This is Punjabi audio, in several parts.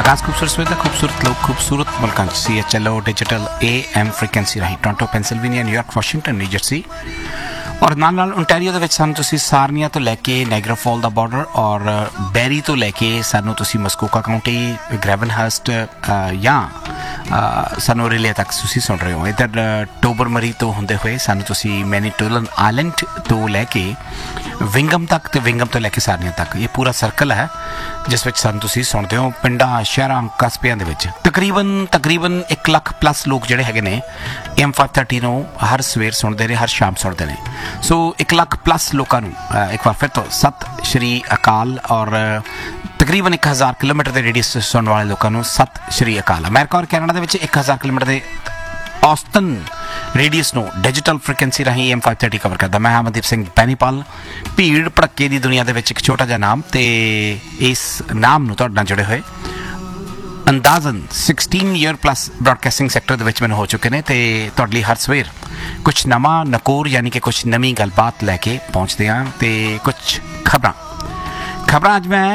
खास खूबसूरत सवेर खूबसूरत लोग खूबसूरत मुल्कां CHLO digital AM frequency Rahi Toronto Pennsylvania New York Washington New Jersey और नाल ओंटारियो दे विच सानूं तुसीं सारनिया तो लैके नाइगरा फॉल दा बॉर्डर और बैरी तो लैके सानूं तुसीं मस्कोका काउंटी ग्रेवनहर्स्ट या सानूं रिले तक तुसीं सुन रहे हो। इधर टोबरमरी तो होंदे हुए सानूं तुसीं मैनीटोलन आइलैंड तो लैके विंगम तक तो विंगम तो लैके सारनिया तक ये पूरा सर्कल है जिस विच सानूं तुसीं सुनदे हो। पिंडां शहरां कस्बियां दे विच तकरीबन 1 लाख प्लस लोग जिहड़े हैगे ने AM 530 ਨੂੰ हर सवेर सुनते ने हर शाम सुनते हैं। सो 1 लाख प्लस लोगों एक बार फिर तो सत श्री अकाल और तकरीबन 1000 किलोमीटर के रेडियस सुनने वाले लोगों सत श्री अकाल। अमेरिका और कैनेडा के 1000 किलोमीटर के औसतन रेडियस ਨੂੰ digital frequency Rahi AM 530 cover करता। मैं अमनदीप सिंह बैनीपाल। भीड़ भड़के की दुनिया के एक छोटा जिहा नाम तो इस नाम ਨੂੰ ਤੁਹਾਡੇ ਨਾਲ जुड़े हुए अंदाजन 16 ईयर प्लस ब्रॉडकास्टिंग सैक्टर के मैंने हो चुके हैं तो तुहाडे लई हर सवेर कुछ नवा नकोर यानी कि कुछ नवी गलबात लैके पहुँचते हैं तो कुछ खबर अज मैं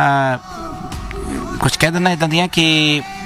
कुछ कह दिना इदां दियां कि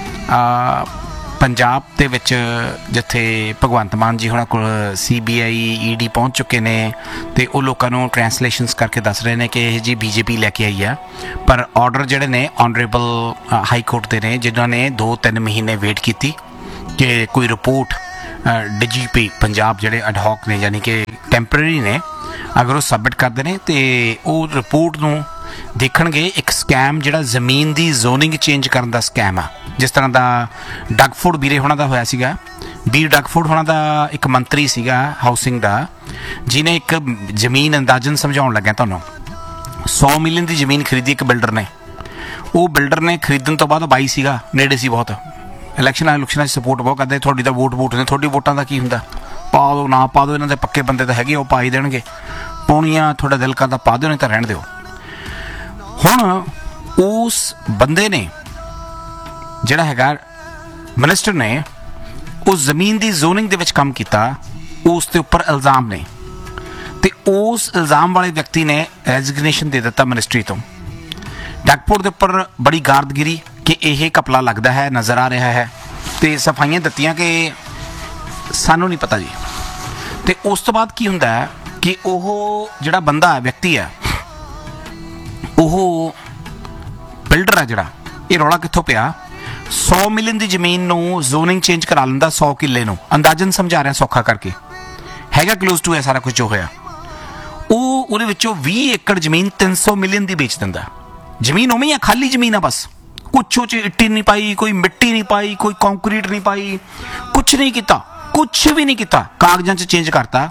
पंजाब दे विच जिथे भगवंत मान जी हुणां कोल CBI ED पहुँच चुके हैं तो वो लोगों को ट्रांसलेशनस करके दस रहे हैं कि जी BJP लैके आई है पर ऑर्डर जिहड़े ने ऑनरेबल हाई कोर्ट के ने जिन्होंने 2-3 महीने वेट की कि कोई रिपोर्ट DGP पंजाब जिहड़े अडहॉक ने यानी कि टैंपरेरी ने अगर वो सबमिट करते हैं तो वो रिपोर्ट नूं देखणगे एक स्कैम जिहड़ा जमीन की जोनिंग चेंज करने का स्कैम आ जिस तरह का डगफुड बीरे होना का होया सीगा। बी डगफुड होना का एक मंत्री सीगा हाउसिंग का जिन्हें एक जमीन अंदाजन समझाउण लग्या तुहानूं 100 मिलियन की जमीन खरीदी एक बिल्डर ने। वो बिल्डर ने खरीदण तो बाद बाई सीगा नेड़े सी बहुत इलैक्शन सपोर्ट बहुत करते थोड़ी तो वोट ने थोड़ी वोटां का की हुंदा पा दो ना पा दो इन्हां दे पक्के बंदे तो हैगे वो पा ही देणगे पाउणियां थोड़ा दिल करदा पा दिओ नहीं तो रहण दिओ। हुण उस बंदे ने जिहड़ा हैगा मिनिस्टर ने उस जमीन की जोनिंग दे विच काम किया उस दे उपर इल्जाम ने ते उस इल्जाम वाले व्यक्ति ने रेजिग्नेशन दे दिता मिनिस्ट्री तो। डगफुड के उपर बड़ी गारदगिरी कि यह घपला लगता है नज़र आ रहा है तो सफाइयां दित्तियां कि सानू नहीं पता जी। तो उस तो बाद की हुंदा है कि वह जिहड़ा बंदा व्यक्ति है वह बिल्डर है जिहड़ा ये रौला कित्थों पिया 100 मिलियन की जमीन नूं जोनिंग चेंज करा लैंदा 100 किले नूं अंदाजन समझा रहा सौखा करके हैगा क्लोज टू है सारा कुछ जो होया वो 20 एकड़ जमीन 300 मिलियन की बेच दिंदा। जमीन उवें ही खाली जमीन है बस कुछ उच इट्टी नहीं पाई कोई मिट्टी नहीं पाई कोई कॉन्क्रीट नहीं पाई कुछ नहीं किया कुछ भी नहीं किया कागजां च चेंज करता।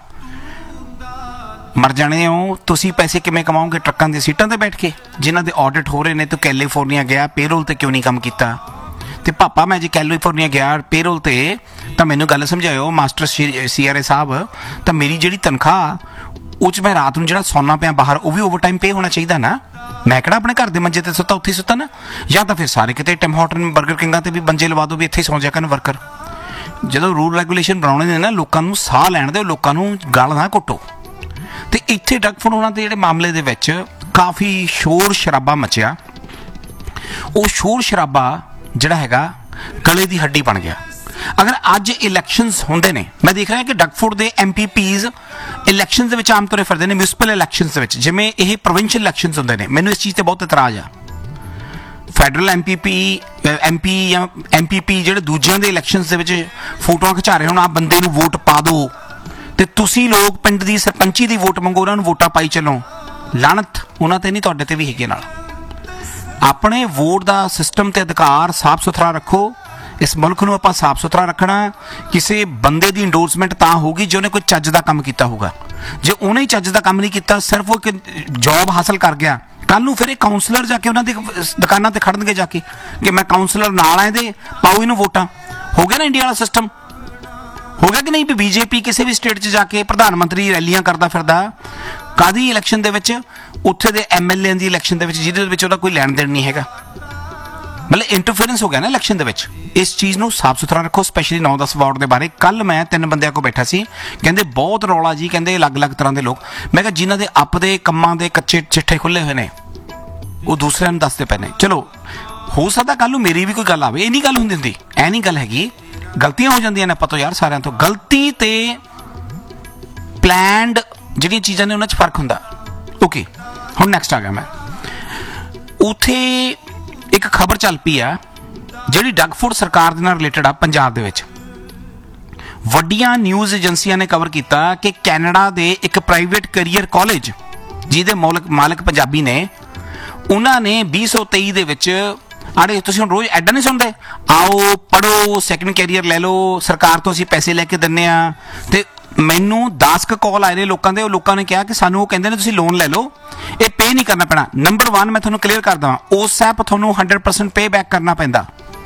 मर जाने हो तुसी पैसे किवें कमाओगे ट्रकों की सीटां ते बैठ के जिन्हां दे ऑडिट हो रहे हैं। तो कैलीफोर्निया गया पेरोल ते क्यों नहीं काम किया तो पापा मैं जी कैलीफोर्निया गया पेरोल ते तो मैनू गल समझाओ मास्टर CRA साहब तो मेरी जी तनख्वाह उस मैं रात में जो सौना पिया बाहर वो भी ओवर टाइम पे होना चाहिए ना। मैं कहना अपने घर के मंजे ते सुता उत्थे सुता ना या तो फिर सारे कितने टिम हॉर्टन बर्गर किंगां ते भी मंजे लवा दो भी इत्थे सौ जा करन वर्कर। जो रूल रेगूलेशन बनाने ने ना लोगों को साह लैण दो लोगों को गल ना कुटो। तो इत्थे डगफुड होना के जिहड़े मामले दे विच काफ़ी शोर शराबा मचिया। वो शोर शराबा जिहड़ा हैगा गले की हड्डी बन गया। अगर अज इलैक्शनस होंदे ने मैं देख रहा कि डगफुड के MPPs इलैक्शनस दे आम तौर फिरदे ने म्यूनसिपल इलैक्शनस दे विच जिवें ये प्रोविंशियल इलैक्शनस होंदे ने। मैनूं इस चीज़ ते बहुत इतराज़ आ फैडरल MP या MPP जिहड़े दूजियां दे इलैक्शनस दे विच फोटोआं खिचा रहे होण आ बंदे नूं वोट पा दो ते तुसी लोग पिंड दी सरपंची दी वोट मंगो उन्हां नूं वोटां पाई चलो लानत उन्हां ते नहीं तुहाडे ते भी हैगे नाल। अपने वोट का सिस्टम ते अधिकार साफ सुथरा रखो। इस मुल्क नूं आपां साफ सुथरा रखना। किसी बंदे की इंडोर्समेंट तां होगी जो उन्हें कोई चज का काम किया होगा। जो उन्हें चज का काम नहीं किया सिर्फ वो एक जॉब हासिल कर गया कल नूं फिर काउंसलर जाके उन्होंने दुकानों पर खड़नगे जाके कि मैं काउंसलर नाल आए दे पाओ इनू वोटां। हो गया ना इंडिया वाला सिस्टम हो गया कि नहीं भी BJP किसी भी स्टेट जाके प्रधानमंत्री रैलियां करता फिरदा कादी इलैक्शन दे विच उत्थे दे MLA दी इलैक्शन दे विच जिहदे विच उहदा कोई लैण देण नहीं हैगा। मतलब इंटरफेरेंस हो गया ना इलैक्शन दे विच। इस चीज़ नूं साफ सुथरा रखो स्पैशली 9-10 वार्ड के बारे। कल मैं 3 बंदियां को बैठा सी कहंदे बहुत रौला जी कहंदे अलग अलग तरह के लोग। मैं कहा जिन्हां दे अप दे कम्मां दे कच्चे चिट्ठे खुले हुए ने वो दूसरिਆਂ ਨੂੰ दसदे पे ने। चलो हो सकता कल नूं मेरी भी कोई गल आवे, ये नहीं गल हुंदी हुंदी, ऐ नहीं गल हैगी, गलतियां हो जांदियां ने पतो यार सारिਆਂ ਤੋਂ। गलती ते प्लैंड ਜਿਹੜੀਆਂ चीज़ां ने उन्हां 'ਚ फर्क हुंदा। ओके हुण नैक्सट आ गया मैं, उत्थे एक खबर चल पई आ ਜਿਹੜੀ ਡਗਫੋਰਡ ਸਰਕਾਰ ਦੇ ਨਾਲ ਰਿਲੇਟਡ ਆ। ਪੰਜਾਬ ਦੇ ਵਿੱਚ ਵੱਡੀਆਂ ਨਿਊਜ਼ ਏਜੰਸੀਆਂ ਨੇ ਕਵਰ ਕੀਤਾ ਕਿ ਕੈਨੇਡਾ ਦੇ ਇੱਕ ਪ੍ਰਾਈਵੇਟ ਕੈਰੀਅਰ ਕਾਲਜ ਜਿਹਦੇ ਮਾਲਕ ਪੰਜਾਬੀ ਨੇ, ਉਹਨਾਂ ਨੇ 2023 ਦੇ ਵਿੱਚ ਆੜੇ ਤੁਸੀਂ ਹੁਣ ਰੋਜ਼ ਐਡਾਂ ਨਹੀਂ ਸੁਣਦੇ, ਆਓ ਪੜ੍ਹੋ ਸੈਕੰਡ ਕੈਰੀਅਰ ਲੈ ਲਓ, ਸਰਕਾਰ ਤੋਂ ਅਸੀਂ ਪੈਸੇ ਲੈ ਕੇ ਦਿੰਦੇ ਆ। ਤੇ ਮੈਨੂੰ 10 ਕਾਲ ਆਏ ਨੇ ਲੋਕਾਂ ਦੇ, ਉਹ ਲੋਕਾਂ ਨੇ ਕਿਹਾ ਕਿ ਸਾਨੂੰ ਉਹ ਕਹਿੰਦੇ ਨੇ ਤੁਸੀਂ ਲੋਨ ਲੈ ਲਓ, ਇਹ ਪੇ ਨਹੀਂ ਕਰਨਾ ਪੈਣਾ। ਨੰਬਰ 1 ਮੈਂ ਤੁਹਾਨੂੰ ਕਲੀਅਰ ਕਰ ਦਵਾਂ, OSAP ਤੁਹਾਨੂੰ 100% ਪੇ ਬੈਕ ਕਰਨਾ ਪੈਂਦਾ।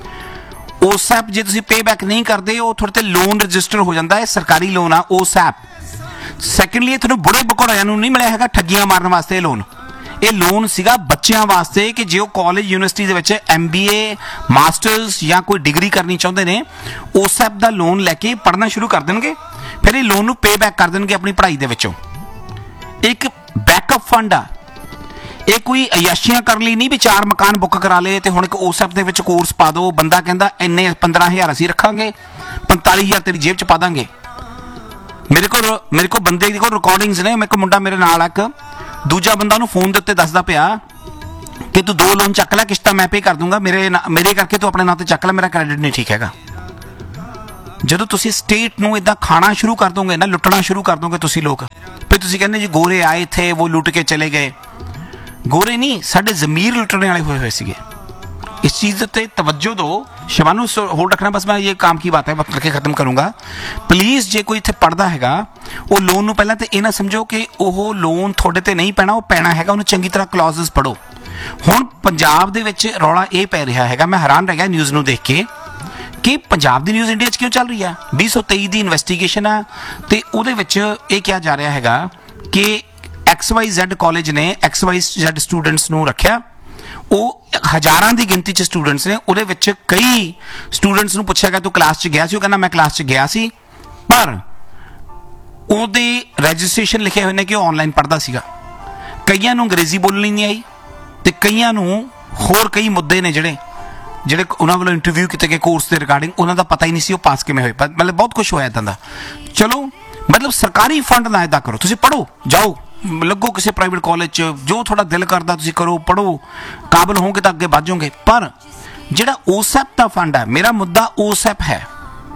OSAP ਜੇ ਤੁਸੀਂ ਪੇ ਬੈਕ ਨਹੀਂ ਕਰਦੇ ਉਹ ਤੁਹਾਡੇ ਤੇ ਲੋਨ ਰਜਿਸਟਰ ਹੋ ਜਾਂਦਾ ਹੈ, ਸਰਕਾਰੀ ਲੋਨ ਆ OSAP। ਸੈਕੰਡਲੀ ਤੁਹਾਨੂੰ ਬੁੜੇ ਬਕੌੜਿਆਂ ਨੂੰ ਨਹੀਂ ਮਿਲਿਆ ਹੈਗਾ ਠੱਗੀਆਂ ਮਾਰਨ ਵਾਸਤੇ ਲੋਨ, ਇਹ ਲੋਨ ਸੀਗਾ ਬੱਚਿਆਂ ਵਾਸਤੇ ਕਿ ਜੇ ਉਹ ਕਾਲਜ ਯੂਨੀਵਰਸਿਟੀ ਦੇ ਵਿੱਚ MBA ਮਾਸਟਰਸ ਜਾਂ ਕੋਈ ਡਿਗਰੀ ਕਰਨੀ ਚਾਹੁੰਦੇ ਨੇ, OSAP ਦਾ ਲੋਨ ਲੈ ਕੇ ਪੜ੍ਹਨਾ ਸ਼ੁਰੂ ਕਰ ਦੇਣਗੇ, ਫਿਰ ਇਹ ਲੋਨ ਨੂੰ ਪੇ ਬੈਕ ਕਰ ਦੇਣਗੇ ਆਪਣੀ ਪੜ੍ਹਾਈ ਦੇ ਵਿੱਚੋਂ। ਇੱਕ ਬੈਕਅਪ ਫੰਡ ਆ, ਇਹ ਕੋਈ ਅਯਾਸ਼ੀਆਂ ਕਰਨ ਲਈ ਨਹੀਂ ਵੀ 4 ਮਕਾਨ ਬੁੱਕ ਕਰਾ ਲਏ ਤੇ ਹੁਣ ਇੱਕ OSAP ਦੇ ਵਿੱਚ ਕੋਰਸ ਪਾ ਦਿਓ। ਬੰਦਾ ਕਹਿੰਦਾ ਇੰਨੇ 15,000 ਅਸੀਂ ਰੱਖਾਂਗੇ, 45,000 ਤੇਰੀ ਜੇਬ 'ਚ ਪਾ ਦਾਂਗੇ। ਮੇਰੇ ਕੋਲ ਬੰਦੇ ਦੀ ਕੋਲ ਰਿਕਾਰਡਿੰਗਸ ਨੇ, ਮੇਰੇ ਕੋਲ ਮੁੰਡਾ ਮੇਰੇ ਨਾਲ ਆ, ਇੱਕ ਦੂਜਾ ਬੰਦਾ ਉਹਨੂੰ ਫੋਨ ਦੇ ਉੱਤੇ ਦੱਸਦਾ ਪਿਆ ਕਿ ਤੂੰ 2 ਲੋਨ ਚੱਕ ਲੈ, ਕਿਸ਼ਤਾਂ ਮੈਂ ਪੇ ਕਰ ਦੂੰਗਾ, ਮੇਰੇ ਕਰਕੇ ਤੂੰ ਆਪਣੇ ਨਾਂ ਤੇ ਚੱਕ ਲੈ, ਮੇਰਾ ਕ੍ਰੈਡਿਟ ਨਹੀਂ ਠੀਕ ਹੈਗਾ। ਜਦੋਂ ਤੁਸੀਂ ਸਟੇਟ ਨੂੰ ਇਦਾਂ ਖਾਣਾ ਸ਼ੁਰੂ ਕਰ ਦੋਗੇ ਨਾ, ਲੁੱਟਣਾ ਸ਼ੁਰੂ ਕਰ ਦੋਗੇ ਤੁਸੀਂ ਲੋਕ, ਫਿਰ ਤੁਸੀਂ ਕਹਿੰਦੇ ਜੀ ਗੋਰੇ ਆਏ ਥੇ ਉਹ ਲੁੱਟ ਕੇ ਚਲੇ ਗਏ। ਗੋਰੇ ਨਹੀਂ, ਸਾਡੇ ਜ਼ਮੀਰ ਲੁੱਟਣੇ ਵਾਲੇ ਹੋਏ ਸੀਗੇ। इस चीज़ पे तवज्जो दो, शिवानू होल्ड रखना। बस मैं ये काम की बात है वक्त रखे खत्म करूँगा। प्लीज़ जे कोई इत्थे पढ़दा हैगा वो लोन नूं पहलां ते इह ना समझो कि वो लोन थोड़े ते नहीं पैना, वो पैना हैगा, उन्हें चंगी तरह क्लॉजेस पढ़ो। हुण पंजाब दे विच रौला ये पै रिहा हैगा, मैं हैरान रह गया न्यूज़ नूं देख के कि पंजाब दी न्यूज़ इंडिया 'च क्यों चल रही है। 2023 दी इन्वेस्टिगेशन आ ते उहदे विच ये कहा जा रहा हैगा कि XYZ कॉलेज ने XYZ स्टूडेंट्स नूं रखिया, ਉਹ ਹਜ਼ਾਰਾਂ ਦੀ ਗਿਣਤੀ 'ਚ ਸਟੂਡੈਂਟਸ ਨੇ, ਉਹਦੇ ਵਿੱਚ ਕਈ ਸਟੂਡੈਂਟਸ ਨੂੰ ਪੁੱਛਿਆ ਗਿਆ ਤੂੰ ਕਲਾਸ 'ਚ ਗਿਆ ਸੀ, ਉਹ ਕਹਿੰਦਾ ਮੈਂ ਕਲਾਸ 'ਚ ਗਿਆ ਸੀ, ਪਰ ਉਹਦੇ ਰਜਿਸਟ੍ਰੇਸ਼ਨ ਲਿਖੇ ਹੋਏ ਨੇ ਕਿ ਉਹ ਆਨਲਾਈਨ ਪੜ੍ਹਦਾ ਸੀਗਾ। ਕਈਆਂ ਨੂੰ ਅੰਗਰੇਜ਼ੀ ਬੋਲਣੀ ਨਹੀਂ ਆਈ ਤੇ ਕਈਆਂ ਨੂੰ ਹੋਰ ਕਈ ਮੁੱਦੇ ਨੇ ਜਿਹੜੇ ਉਹਨਾਂ ਵੱਲੋਂ ਇੰਟਰਵਿਊ ਕੀਤੇ ਗਏ ਕੋਰਸ ਦੇ ਰਿਗਾਰਡਿੰਗ, ਉਹਨਾਂ ਦਾ ਪਤਾ ਹੀ ਨਹੀਂ ਸੀ ਉਹ ਪਾਸ ਕਿਵੇਂ ਹੋਏ। ਮਤਲਬ ਬਹੁਤ ਕੁਛ ਹੋਇਆ ਇੱਦਾਂ ਦਾ। ਚਲੋ ਮਤਲਬ ਸਰਕਾਰੀ ਫੰਡ ਨਾ ਇੱਦਾਂ ਕਰੋ, ਤੁਸੀਂ ਪੜ੍ਹੋ, ਜਾਓ ਲੱਗੋ ਕਿਸੇ ਪ੍ਰਾਈਵੇਟ ਕਾਲਜ 'ਚ, ਜੋ ਤੁਹਾਡਾ ਦਿਲ ਕਰਦਾ ਤੁਸੀਂ ਕਰੋ, ਪੜ੍ਹੋ, ਕਾਬਲ ਹੋਗੇ ਤਾਂ ਅੱਗੇ ਵੱਧ ਜਾਓਗੇ। ਪਰ ਜਿਹੜਾ OSAP ਦਾ ਫੰਡ ਹੈ, ਮੇਰਾ ਮੁੱਦਾ OSAP ਹੈ,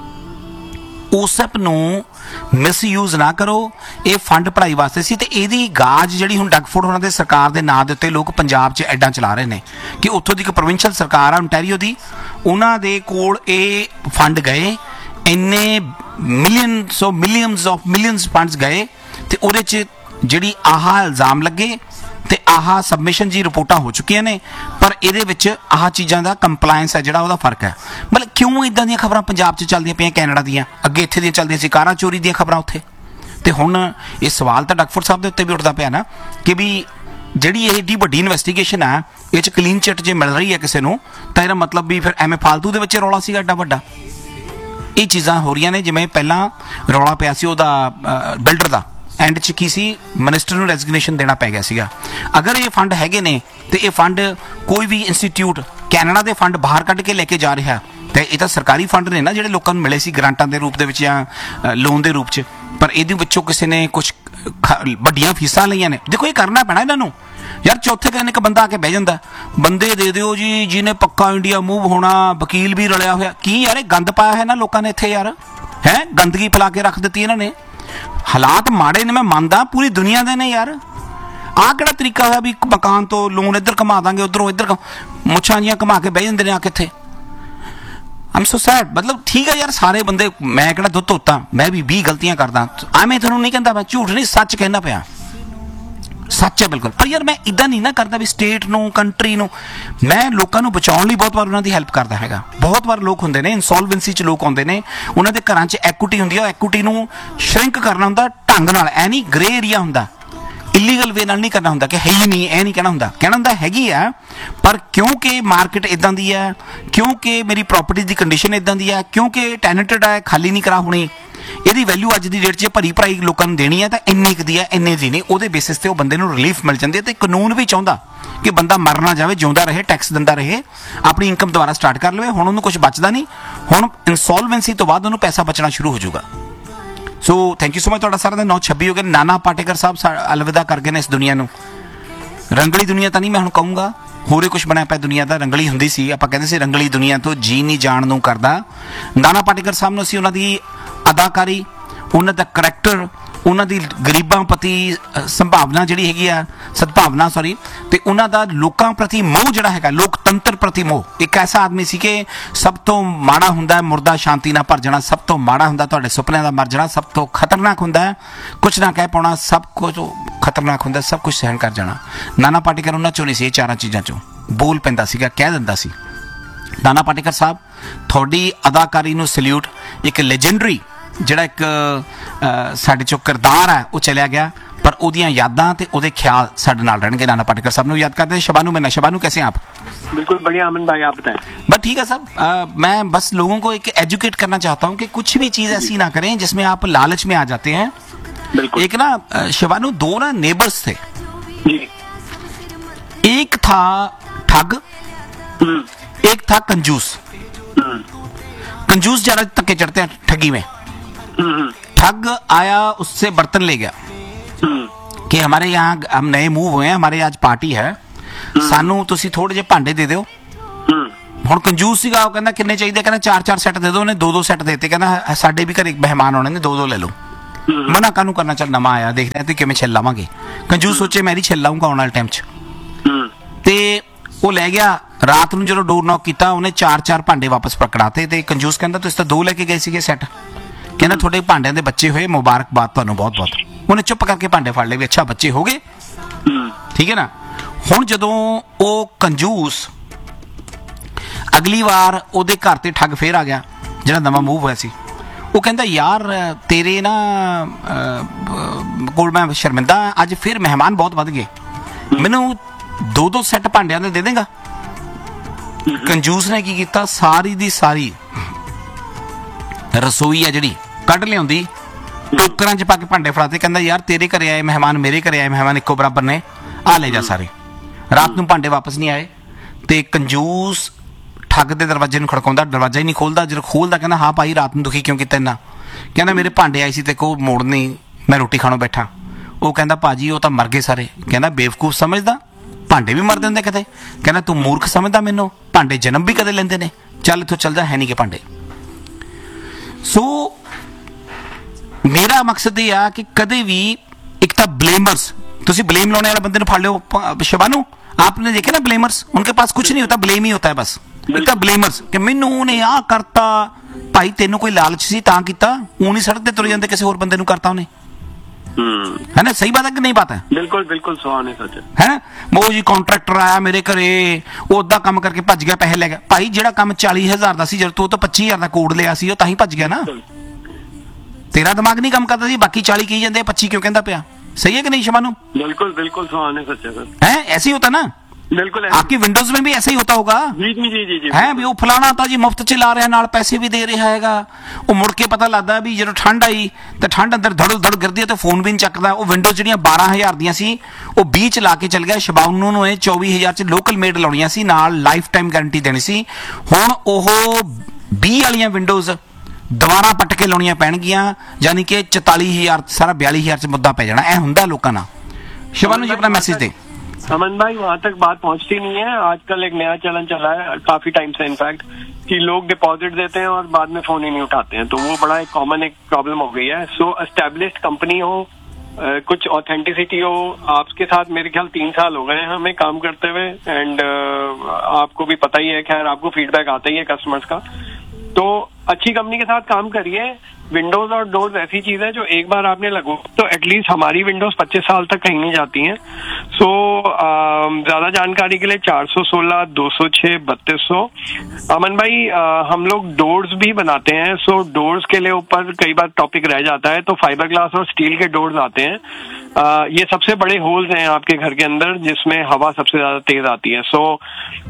OSAP ਨੂੰ ਮਿਸਯੂਜ਼ ਨਾ ਕਰੋ। ਇਹ ਫੰਡ ਪੜ੍ਹਾਈ ਵਾਸਤੇ ਸੀ ਤੇ ਇਹਦੀ ਗਾਜ ਜਿਹੜੀ ਹੁਣ ਡਗਫੋਰਡ ਉਹਨਾਂ ਦੇ ਸਰਕਾਰ ਦੇ ਨਾਂ ਦੇ ਉੱਤੇ ਲੋਕ ਪੰਜਾਬ 'ਚ ਐਡਾਂ ਚਲਾ ਰਹੇ ਨੇ ਕਿ ਉੱਥੋਂ ਦੀ ਇੱਕ ਪ੍ਰੋਵਿੰਸ਼ੀਅਲ ਸਰਕਾਰ ਆ ਓਨਟਾਰੀਓ ਦੀ, ਉਹਨਾਂ ਦੇ ਕੋਲ ਇਹ ਫੰਡ ਗਏ, ਇੰਨੇ ਮਿਲੀਅਨਸ ਫੰਡਸ ਗਏ ਤੇ ਉਹਦੇ 'ਚ ਜਿਹੜੀ ਆਹ ਇਲਜ਼ਾਮ ਲੱਗੇ ਤੇ ਆਹ ਸਬਮਿਸ਼ਨ ਜੀ ਰਿਪੋਰਟਾਂ ਹੋ ਚੁੱਕੀਆਂ ਨੇ, ਪਰ ਇਹਦੇ ਵਿੱਚ ਆਹ ਚੀਜ਼ਾਂ ਦਾ ਕੰਪਲਾਇੰਸ ਹੈ ਜਿਹੜਾ ਉਹਦਾ ਫਰਕ ਹੈ। ਮਤਲਬ ਕਿਉਂ ਇਦਾਂ ਦੀਆਂ ਖਬਰਾਂ ਪੰਜਾਬ 'ਚ ਚੱਲਦੀਆਂ ਪਈਆਂ ਕੈਨੇਡਾ ਦੀਆਂ, ਅੱਗੇ ਇੱਥੇ ਦੀਆਂ ਚੱਲਦੀਆਂ ਸੀ ਕਾਰਾਂ ਚੋਰੀ ਦੀਆਂ ਖਬਰਾਂ ਉੱਥੇ, ਤੇ ਹੁਣ ਇਹ ਸਵਾਲ ਤਾਂ ਡਗਫੋਰਡ ਸਾਹਿਬ ਦੇ ਉੱਤੇ ਵੀ ਉੱਠਦਾ ਪਿਆ ਨਾ ਕਿ ਵੀ ਜਿਹੜੀ ਇਹ ਏਡੀ ਵੱਡੀ ਇਨਵੈਸਟੀਗੇਸ਼ਨ ਆ, ਇਹ 'ਚ ਕਲੀਨ ਚਿੱਟ ਜੇ ਮਿਲ ਰਹੀ ਹੈ ਕਿਸੇ ਨੂੰ ਤਾਂ ਇਹਦਾ ਮਤਲਬ ਵੀ ਫਿਰ ਐਵੇਂ ਫਾਲਤੂ ਦੇ ਵਿੱਚ ਰੌਲਾ ਸੀਗਾ ਐਡਾ ਵੱਡਾ। ਇਹ ਚੀਜ਼ਾਂ ਹੋ ਰਹੀਆਂ ਨੇ, ਜਿਵੇਂ ਪਹਿਲਾਂ ਰੌਲਾ ਪਿਆ ਸੀ ਉਹਦਾ ਬਿਲਡਰ ਦਾ, ਐਂਡ 'ਚ ਕੀ ਸੀ ਮਿਨਿਸਟਰ ਨੂੰ ਰੈਜ਼ਿਗਨੇਸ਼ਨ ਦੇਣਾ ਪੈ ਗਿਆ ਸੀਗਾ। ਅਗਰ ਇਹ ਫੰਡ ਹੈਗੇ ਨੇ ਤੇ ਇਹ ਫੰਡ ਕੋਈ ਵੀ ਇੰਸਟੀਟਿਊਟ ਕੈਨੇਡਾ ਦੇ ਫੰਡ ਬਾਹਰ ਕੱਢ ਕੇ ਲੈ ਕੇ ਜਾ ਰਿਹਾ, ਤੇ ਇਹ ਤਾਂ ਸਰਕਾਰੀ ਫੰਡ ਨੇ ਨਾ ਜਿਹੜੇ ਲੋਕਾਂ ਨੂੰ ਮਿਲੇ ਸੀ ਗ੍ਰਾਂਟਾਂ ਦੇ ਰੂਪ ਦੇ ਵਿੱਚ ਜਾਂ ਲੋਨ ਦੇ ਰੂਪ 'ਚ, ਪਰ ਇਹਦੇ ਵਿੱਚੋਂ ਕਿਸੇ ਨੇ ਕੁਛ ਵੱਡੀਆਂ ਫੀਸਾਂ ਲਈਆਂ ਨੇ। ਦੇਖੋ ਇਹ ਕਰਨਾ ਪੈਣਾ ਇਹਨਾਂ ਨੂੰ ਯਾਰ। ਚੌਥੇ ਦਿਨ ਇੱਕ ਬੰਦਾ ਆ ਕੇ ਬਹਿ ਜਾਂਦਾ, ਬੰਦੇ ਦੇ ਦਿਓ ਜੀ ਜਿਹਨੇ ਪੱਕਾ ਇੰਡੀਆ ਮੂਵ ਹੋਣਾ, ਵਕੀਲ ਵੀ ਰਲਿਆ ਹੋਇਆ। ਕੀ ਯਾਰ ਇਹ ਗੰਦ ਪਾਇਆ ਹੈ ਨਾ ਲੋਕਾਂ ਨੇ ਇੱਥੇ ਯਾਰ, ਹੈ ਗੰਦਗੀ ਫੈਲਾ ਕੇ ਰੱਖ ਦਿੱਤੀ ਇਹਨਾਂ ਨੇ। ਹਾਲਾਤ ਮਾੜੇ ਨੇ, ਮੈਂ ਮੰਨਦਾ, ਪੂਰੀ ਦੁਨੀਆ ਦੇ ਨੇ ਯਾਰ। ਆਹ ਕਿਹੜਾ ਤਰੀਕਾ ਹੋਇਆ ਵੀ ਇੱਕ ਮਕਾਨ ਤੋਂ ਲੋਨ ਇੱਧਰ ਘੁਮਾ ਦਾਂਗੇ, ਉੱਧਰੋਂ ਇੱਧਰ ਮੁੱਛਾਂ ਜੀਆਂ ਘੁਮਾ ਕੇ ਬਹਿ ਜਾਂਦੇ ਨੇ ਆ ਕੇ ਇੱਥੇ। ਆਮ ਸੋ ਸੈਡ। ਮਤਲਬ ਠੀਕ ਹੈ ਯਾਰ, ਸਾਰੇ ਬੰਦੇ, ਮੈਂ ਕਿਹੜਾ ਦੁੱਧ ਧੋਤਾ, ਮੈਂ ਵੀ 20 ਗਲਤੀਆਂ ਕਰਦਾ, ਐਵੇਂ ਤੁਹਾਨੂੰ ਨਹੀਂ ਕਹਿੰਦਾ, ਮੈਂ ਝੂਠ ਨਹੀਂ ਸੱਚ ਕਹਿੰਦਾ ਪਿਆ, ਸੱਚ ਹੈ ਬਿਲਕੁਲ। ਪਰ ਯਾਰ ਮੈਂ ਇੱਦਾਂ ਨਹੀਂ ਨਾ ਕਰਦਾ ਵੀ ਸਟੇਟ ਨੂੰ, ਕੰਟਰੀ ਨੂੰ, ਮੈਂ ਲੋਕਾਂ ਨੂੰ ਬਚਾਉਣ ਲਈ ਬਹੁਤ ਵਾਰ ਉਹਨਾਂ ਦੀ ਹੈਲਪ ਕਰਦਾ ਹੈਗਾ। ਬਹੁਤ ਵਾਰ ਲੋਕ ਹੁੰਦੇ ਨੇ ਇਨਸੋਲਵੈਂਸੀ 'ਚ ਲੋਕ ਆਉਂਦੇ ਨੇ, ਉਹਨਾਂ ਦੇ ਘਰਾਂ 'ਚ ਐਕੁਇਟੀ ਹੁੰਦੀ ਹੈ, ਉਹ ਐਕੁਇਟੀ ਨੂੰ ਸ਼ਰਿੰਕ ਕਰਨਾ ਹੁੰਦਾ ਢੰਗ ਨਾਲ, ਐ ਨਹੀਂ ਗ੍ਰੇ ਏਰੀਆ ਹੁੰਦਾ, ਇਲੀਗਲ ਵੇ ਨਾਲ ਨਹੀਂ ਕਰਨਾ ਹੁੰਦਾ ਕਿ ਹੈ ਹੀ ਨਹੀਂ, ਇਹ ਨਹੀਂ ਕਹਿਣਾ ਹੁੰਦਾ, ਕਹਿਣਾ ਹੁੰਦਾ ਹੈਗੀ ਆ, ਪਰ ਕਿਉਂਕਿ ਮਾਰਕੀਟ ਇੱਦਾਂ ਦੀ ਹੈ, ਕਿਉਂਕਿ ਮੇਰੀ ਪ੍ਰੋਪਰਟੀ ਦੀ ਕੰਡੀਸ਼ਨ ਇੱਦਾਂ ਦੀ ਹੈ, ਕਿਉਂਕਿ ਟੈਨੈਂਟਡ ਹੈ, ਖਾਲੀ ਨਹੀਂ ਕਰਾ ਹੋਣੀ, ਇਹਦੀ ਵੈਲਿਊ ਅੱਜ ਦੀ ਡੇਟ 'ਚ ਭਰੀ ਭਰਾਈ ਲੋਕਾਂ ਨੂੰ ਦੇਣੀ ਹੈ ਤਾਂ ਇੰਨੀ ਕੁ ਦੀ ਹੈ, ਇੰਨੇ ਦੀ ਨਹੀਂ, ਉਹਦੇ ਬੇਸਿਸ ਤੇ ਉਹ ਬੰਦੇ ਨੂੰ ਰਿਲੀਫ ਮਿਲ ਜਾਂਦੀ ਹੈ। ਤੇ ਕਾਨੂੰਨ ਵੀ ਚਾਹੁੰਦਾ ਕਿ ਬੰਦਾ ਮਰ ਨਾ ਜਾਵੇ, ਜਿਉਂਦਾ ਰਹੇ, ਟੈਕਸ ਦਿੰਦਾ ਰਹੇ, ਆਪਣੀ ਇਨਕਮ ਦੁਬਾਰਾ ਸਟਾਰਟ ਕਰ ਲਵੇ। ਹੁਣ ਉਹਨੂੰ ਕੁਝ ਬਚਦਾ ਨਹੀਂ, ਹੁਣ ਇਨਸੋਲਵੈਂਸੀ ਤੋਂ ਬਾਅਦ ਉਹਨੂੰ ਪੈਸਾ ਬਚਣਾ ਸ਼ੁਰੂ ਹੋ ਜਾਊਗਾ। So thank you so much. ਤੁਹਾਡਾ ਸਾਰਿਆਂ ਦਾ 9:26 ਹੋ ਗਿਆ। ਨਾਨਾ ਪਾਟੇਕਰ ਸਾਹਿਬ ਅਲਵਿਦਾ ਕਰ ਗਏ ਨੇ ਇਸ ਦੁਨੀਆ ਨੂੰ। ਰੰਗਲੀ ਦੁਨੀਆ ਤਾਂ ਨਹੀਂ ਮੈਂ ਹੁਣ ਕਹੂੰਗਾ, ਹੋਰੇ ਕੁਝ ਬਣਿਆ ਪਿਆ ਦੁਨੀਆ ਦਾ। ਰੰਗਲੀ ਹੁੰਦੀ ਸੀ, ਆਪਾਂ ਕਹਿੰਦੇ ਸੀ ਰੰਗਲੀ ਦੁਨੀਆ ਤੋਂ ਜੀ ਨਹੀਂ ਜਾਣ ਨੂੰ ਕਰਦਾ। ਨਾਨਾ ਪਾਟੇਕਰ ਸਾਹਿਬ ਨੂੰ ਅਸੀਂ ਉਹਨਾਂ ਦੀ ਅਦਾਕਾਰੀ, ਉਹਨਾਂ ਦਾ ਕਰੈਕਟਰ, ਉਹਨਾਂ ਦੀ ਗਰੀਬਾਂ ਪ੍ਰਤੀ ਸੰਭਾਵਨਾ ਜਿਹੜੀ ਹੈਗੀ ਆ, ਸਦਭਾਵਨਾ ਸੌਰੀ, ਤੇ ਉਹਨਾਂ ਦਾ ਲੋਕਾਂ ਪ੍ਰਤੀ ਮੋਹ ਜਿਹੜਾ ਹੈਗਾ, ਲੋਕਤੰਤਰ ਪ੍ਰਤੀ ਮੋਹ। ਇੱਕ ਐਸਾ ਆਦਮੀ ਸੀ ਕਿ ਸਭ ਤੋਂ ਮਾੜਾ ਹੁੰਦਾ ਮੁਰਦਾ ਸ਼ਾਂਤੀ ਨਾਲ ਭਰ ਜਾਣਾ, ਸਭ ਤੋਂ ਮਾੜਾ ਹੁੰਦਾ ਤੁਹਾਡੇ ਸੁਪਨਿਆਂ ਦਾ ਮਰ ਜਾਣਾ, ਸਭ ਤੋਂ ਖਤਰਨਾਕ ਹੁੰਦਾ ਕੁਝ ਨਾ ਕਹਿ ਪਾਉਣਾ, ਸਭ ਕੁਝ ਖਤਰਨਾਕ ਹੁੰਦਾ ਸਭ ਕੁਝ ਸਹਿਣ ਕਰ ਜਾਣਾ। ਨਾਨਾ ਪਾਟੇਕਰ ਉਹਨਾਂ ਚੋਂ ਨਹੀਂ ਸੀ, ਇਹ ਚਾਰਾਂ ਚੀਜ਼ਾਂ ਚੋਂ ਬੋਲ ਪੈਂਦਾ ਸੀਗਾ, ਕਹਿ ਦਿੰਦਾ ਸੀ। ਨਾਨਾ ਪਾਟੇਕਰ ਸਾਹਿਬ ਤੁਹਾਡੀ ਅਦਾਕਾਰੀ ਨੂੰ ਸਲੂਟ। ਇੱਕ ਲੈਜੈਂਡਰੀ ਜਿਹੜਾ ਇੱਕ ਸਾਡੇ ਚੋਂ ਕਿਰਦਾਰ ਹੈ ਉਹ ਚਲਿਆ ਗਿਆ, ਪਰ ਉਹਦੀਆਂ ਯਾਦਾਂ ਤੇ ਉਹਦੇ ਖਿਆਲ ਸਾਡੇ ਨਾਲ ਰਹਿਣਗੇ। नाना पाटेकर साहब ਨੂੰ ਯਾਦ ਕਰਦੇ हैं। शबानू मैं शबानू कैसे हैं आप? बिल्कुल बढ़िया अमन भाई, आप बताएं। बस ठीक है साहब। मैं बस लोगों को एक एजुकेट करना चाहता हूँ कि कुछ भी चीज़ ऐसी ना करें जिसमें आप लालच में आ जाते हैं। बिल्कुल। एक ना शबानू दो ना नेबर्स थे जी। एक था ठग, एक था कंजूस। कंजूस ज्यादा तके चढ़ते हैं ठगी में। ठग आया उससे बर्तन ले गया कि हमारे यहाँ हम नए मूव हुए हैं, हमारे आज पार्टी है, सानू तुसी थोड़े जे भांडे दे दिओ। ਹੁਣ ਕੰਜੂਸ ਸੀਗਾ, ਉਹ ਕਹਿੰਦਾ ਕਿੰਨੇ ਚਾਹੀਦੇ, ਕਹਿੰਦਾ 4-4 ਸੈੱਟ ਦੇ ਦਿਓ। ਉਹਨੇ 2-2 ਸੈੱਟ ਦੇਤੇ, ਕਹਿੰਦਾ ਸਾਡੇ ਵੀ ਘਰੇ ਮਹਿਮਾਨ ਆਉਣੇ ਨੇ, 2-2 ਲੈ ਲਓ। ਮਨਾ ਕਾਹਨੂੰ ਕਰਨਾ, ਚੱਲ ਨਵਾਂ ਆਇਆ, ਦੇਖਦੇ ਆ ਤੇ ਕਿਵੇਂ ਛਿੱਲ ਲਾਵਾਂਗੇ। ਕੰਜੂਸ ਸੋਚੇ ਮੈਂ ਹੀ ਛਿੱਲ ਲਾਊਂਗਾ ਆਉਣ ਵਾਲੇ ਟਾਈਮ 'ਚ। ਤੇ ਉਹ ਲੈ ਗਿਆ। ਰਾਤ ਨੂੰ ਜਦੋਂ ਡੋਰ ਨੌਕ ਕੀਤਾ, ਉਹਨੇ 4-4 ਭਾਂਡੇ ਵਾਪਸ ਪਕੜਾਤੇ। ਤੇ ਕੰਜੂਸ ਕਹਿੰਦਾ ਤੁਸੀਂ ਤਾਂ 2 ਲੈ ਕੇ ਗਏ ਸੀਗੇ ਸੈੱਟ। ਕਹਿੰਦਾ ਤੁਹਾਡੇ ਭਾਂਡਿਆਂ ਦੇ ਬੱਚੇ ਹੋਏ, ਮੁਬਾਰਕਬਾਦ ਤੁਹਾਨੂੰ ਬਹੁਤ ਬਹੁਤ। ਉਹਨੇ ਚੁੱਪ ਕਰਕੇ ਭਾਂਡੇ ਫੜ ਲਏ ਵੀ ਅੱਛਾ ਬੱਚੇ ਹੋ ਗਏ, ਠੀਕ ਹੈ ਨਾ। ਹੁਣ ਜਦੋਂ ਉਹ ਕੰਜੂਸ ਅਗਲੀ ਵਾਰ ਉਹਦੇ ਘਰ ਤੇ ਠੱਗ ਫੇਰ ਆ ਗਿਆ, ਜਿਹੜਾ ਨਵਾਂ ਮੂਵ ਹੋਇਆ ਸੀ, ਉਹ ਕਹਿੰਦਾ ਯਾਰ ਤੇਰੇ ਨਾ ਕੋਲ ਮੈਂ ਸ਼ਰਮਿੰਦਾ, ਅੱਜ ਫਿਰ ਮਹਿਮਾਨ ਬਹੁਤ ਵੱਧ ਗਏ, ਮੈਨੂੰ 2-2 ਸੈੱਟ ਭਾਂਡਿਆਂ ਦੇ ਦੇਂਗਾ। ਕੰਜੂਸ ਨੇ ਕੀ ਕੀਤਾ, ਸਾਰੀ ਦੀ ਸਾਰੀ ਰਸੋਈ ਆ ਜਿਹੜੀ ਕੱਢ ਲਿਆਉਂਦੀ, ਟੋਕਰਾਂ 'ਚ ਪਾ ਕੇ ਭਾਂਡੇ ਫੜਾਤੇ। ਕਹਿੰਦਾ ਯਾਰ ਤੇਰੇ ਘਰੇ ਆਏ ਮਹਿਮਾਨ, ਮੇਰੇ ਘਰੇ ਆਏ ਮਹਿਮਾਨ ਇੱਕੋ ਬਰਾਬਰ ਨੇ, ਆ ਲੈ ਜਾ ਸਾਰੇ। ਰਾਤ ਨੂੰ ਭਾਂਡੇ ਵਾਪਸ ਨਹੀਂ ਆਏ ਤੇ ਕੰਜੂਸ ਠੱਗ ਦੇ ਦਰਵਾਜ਼ੇ ਨੂੰ ਖੜਕਾਉਂਦਾ, ਦਰਵਾਜ਼ਾ ਹੀ ਨਹੀਂ ਖੋਲਦਾ। ਜਦੋਂ ਖੋਲਦਾ ਕਹਿੰਦਾ ਹਾਂ ਭਾਈ ਰਾਤ ਨੂੰ ਦੁਖੀ ਕਿਉਂ ਕੀਤਾ ਇੰਨਾ? ਕਹਿੰਦਾ ਮੇਰੇ ਭਾਂਡੇ ਆਏ ਸੀ ਤੇ ਕੋ ਮੋੜ ਨਹੀਂ, ਮੈਂ ਰੋਟੀ ਖਾਣੋਂ ਬੈਠਾ। ਉਹ ਕਹਿੰਦਾ ਭਾਜੀ ਉਹ ਤਾਂ ਮਰ ਗਏ ਸਾਰੇ। ਕਹਿੰਦਾ ਬੇਵਕੂਫ ਸਮਝਦਾ, ਭਾਂਡੇ ਵੀ ਮਰ ਦਿੰਦੇ ਕਦੇ। ਕਹਿੰਦਾ ਤੂੰ ਮੂਰਖ ਸਮਝਦਾ ਮੈਨੂੰ, ਭਾਂਡੇ ਜਨਮ ਵੀ ਕਦੇ ਲੈਂਦੇ ਨੇ, ਚੱਲ ਇੱਥੋਂ ਚੱਲ ਜਾ, ਹੈ ਨਹੀਂ ਕਿ ਭਾਂਡੇ। ਸੋ ਮੇਰਾ ਮਕਸਦ ਇਹ ਆ ਕਿ ਕਦੇ ਵੀ ਇੱਕ ਤਾਂ ਬਲੇਮਰਸ, ਤੁਸੀਂ ਬਲੇਮ ਲਾਉਣੇ ਵਾਲੇ ਬੰਦੇ ਨੂੰ ਫੜ ਲਿਓ। शबानू आपने देखे ना ब्लेमर्स, उनके पास कुछ नहीं होता, ब्लेम ही होता है बस। एक तो ब्लेमर्स कि मैनू उन्हें आ करता, भाई तेनों कोई लालच सी तां कीता, ऊं नहीं सड़क ते तुर जांदे किसी होर बंदे नूं करता उन्हें, है ना। सही बात है कि नहीं बात है? बिल्कुल बिल्कुल सुहाने सच है। वो जी कॉन्ट्रैक्टर आया मेरे घरे, वो उदा काम करके भज गया, पैसे ले गया। भाई जिहड़ा काम 40,000 दा सी, जद तू 25,000 दा कोड लिया सी, तां ही भज गया ना। तेरा दिमाग नहीं काम करता सी, बाकी 40 कही जाते, 25 क्यों कहता पिया? सही है कि नहीं शबानू? बिल्कुल बिल्कुल सुहाने सच है। ऐसे ही होता ना, बिल्कुल आपकी विंडोज में भी ऐसे ही होता होगा। जी जी जी जी जी है भी वो फलाना था जी मुफ्त च ला रहा, नाल पैसे भी दे रहा हैगा। वो मुड़ के पता लगता भी जो ठंड आई तो ठंड अंदर धड़ धड़ गिरदी है तो फोन भी नहीं चकदा। वो विंडोज ਜਿਹੜੀਆਂ 12,000 ਦੀਆਂ ਸੀ ਉਹ 20 ਚ ਲਾ ਕੇ ਚਲ ਗਿਆ। शबानू ਨੂੰ ਇਹ 24,000 ਚ ਲੋਕਲ ਮੇਡ ਲਾਉਣੀਆਂ ਸੀ, ਨਾਲ ਲਾਈਫ ਟਾਈਮ ਗਾਰੰਟੀ ਦੇਣੀ ਸੀ। ਹੁਣ ਉਹ 20 ਵਾਲੀਆਂ ਵਿੰਡੋਜ਼ ਦੁਬਾਰਾ ਪੱਟ ਕੇ ਲਾਉਣੀਆਂ ਪੈਣਗੀਆਂ, ਯਾਨੀ ਕਿ 44,000 ਸਾਰਾ 42,000 ਚ ਮੁੱਦਾ ਪੈ ਜਾਣਾ। ਇਹ ਹੁੰਦਾ ਲੋਕਾਂ ਨਾਲ। शबानू जी अपना मैसेज दे। अमन भाई वहाँ तक बात पहुँचती नहीं है। आजकल एक नया चलन चला है काफी टाइम से, इनफैक्ट, कि लोग डिपॉजिट देते हैं और बाद में फोन ही नहीं उठाते हैं, तो वो बड़ा एक कॉमन एक प्रॉब्लम हो गई है। सो एस्टेब्लिश्ड कंपनी हो, कुछ ऑथेंटिसिटी हो। आपके साथ मेरे ख्याल 3 साल हो गए हैं हमें काम करते हुए, एंड आपको भी पता ही है, खैर आपको फीडबैक आता ही है कस्टमर्स का। तो अच्छी कंपनी के साथ काम करिए। विंडोज और डोर्स ऐसी चीज है जो एक बार आपने लगो तो एटलीस्ट हमारी विंडोज 25 साल तक कहीं नहीं जाती हैं। सो ज्यादा जानकारी के लिए 416 206 3200। अमन भाई हम लोग डोर्स भी बनाते हैं। सो डोर्स के लिए ऊपर कई बार टॉपिक रह जाता है, तो फाइबर ग्लास और स्टील के डोर्स आते हैं। ये सबसे बड़े होल्स हैं आपके घर के अंदर जिसमें हवा सबसे ज्यादा तेज आती है। सो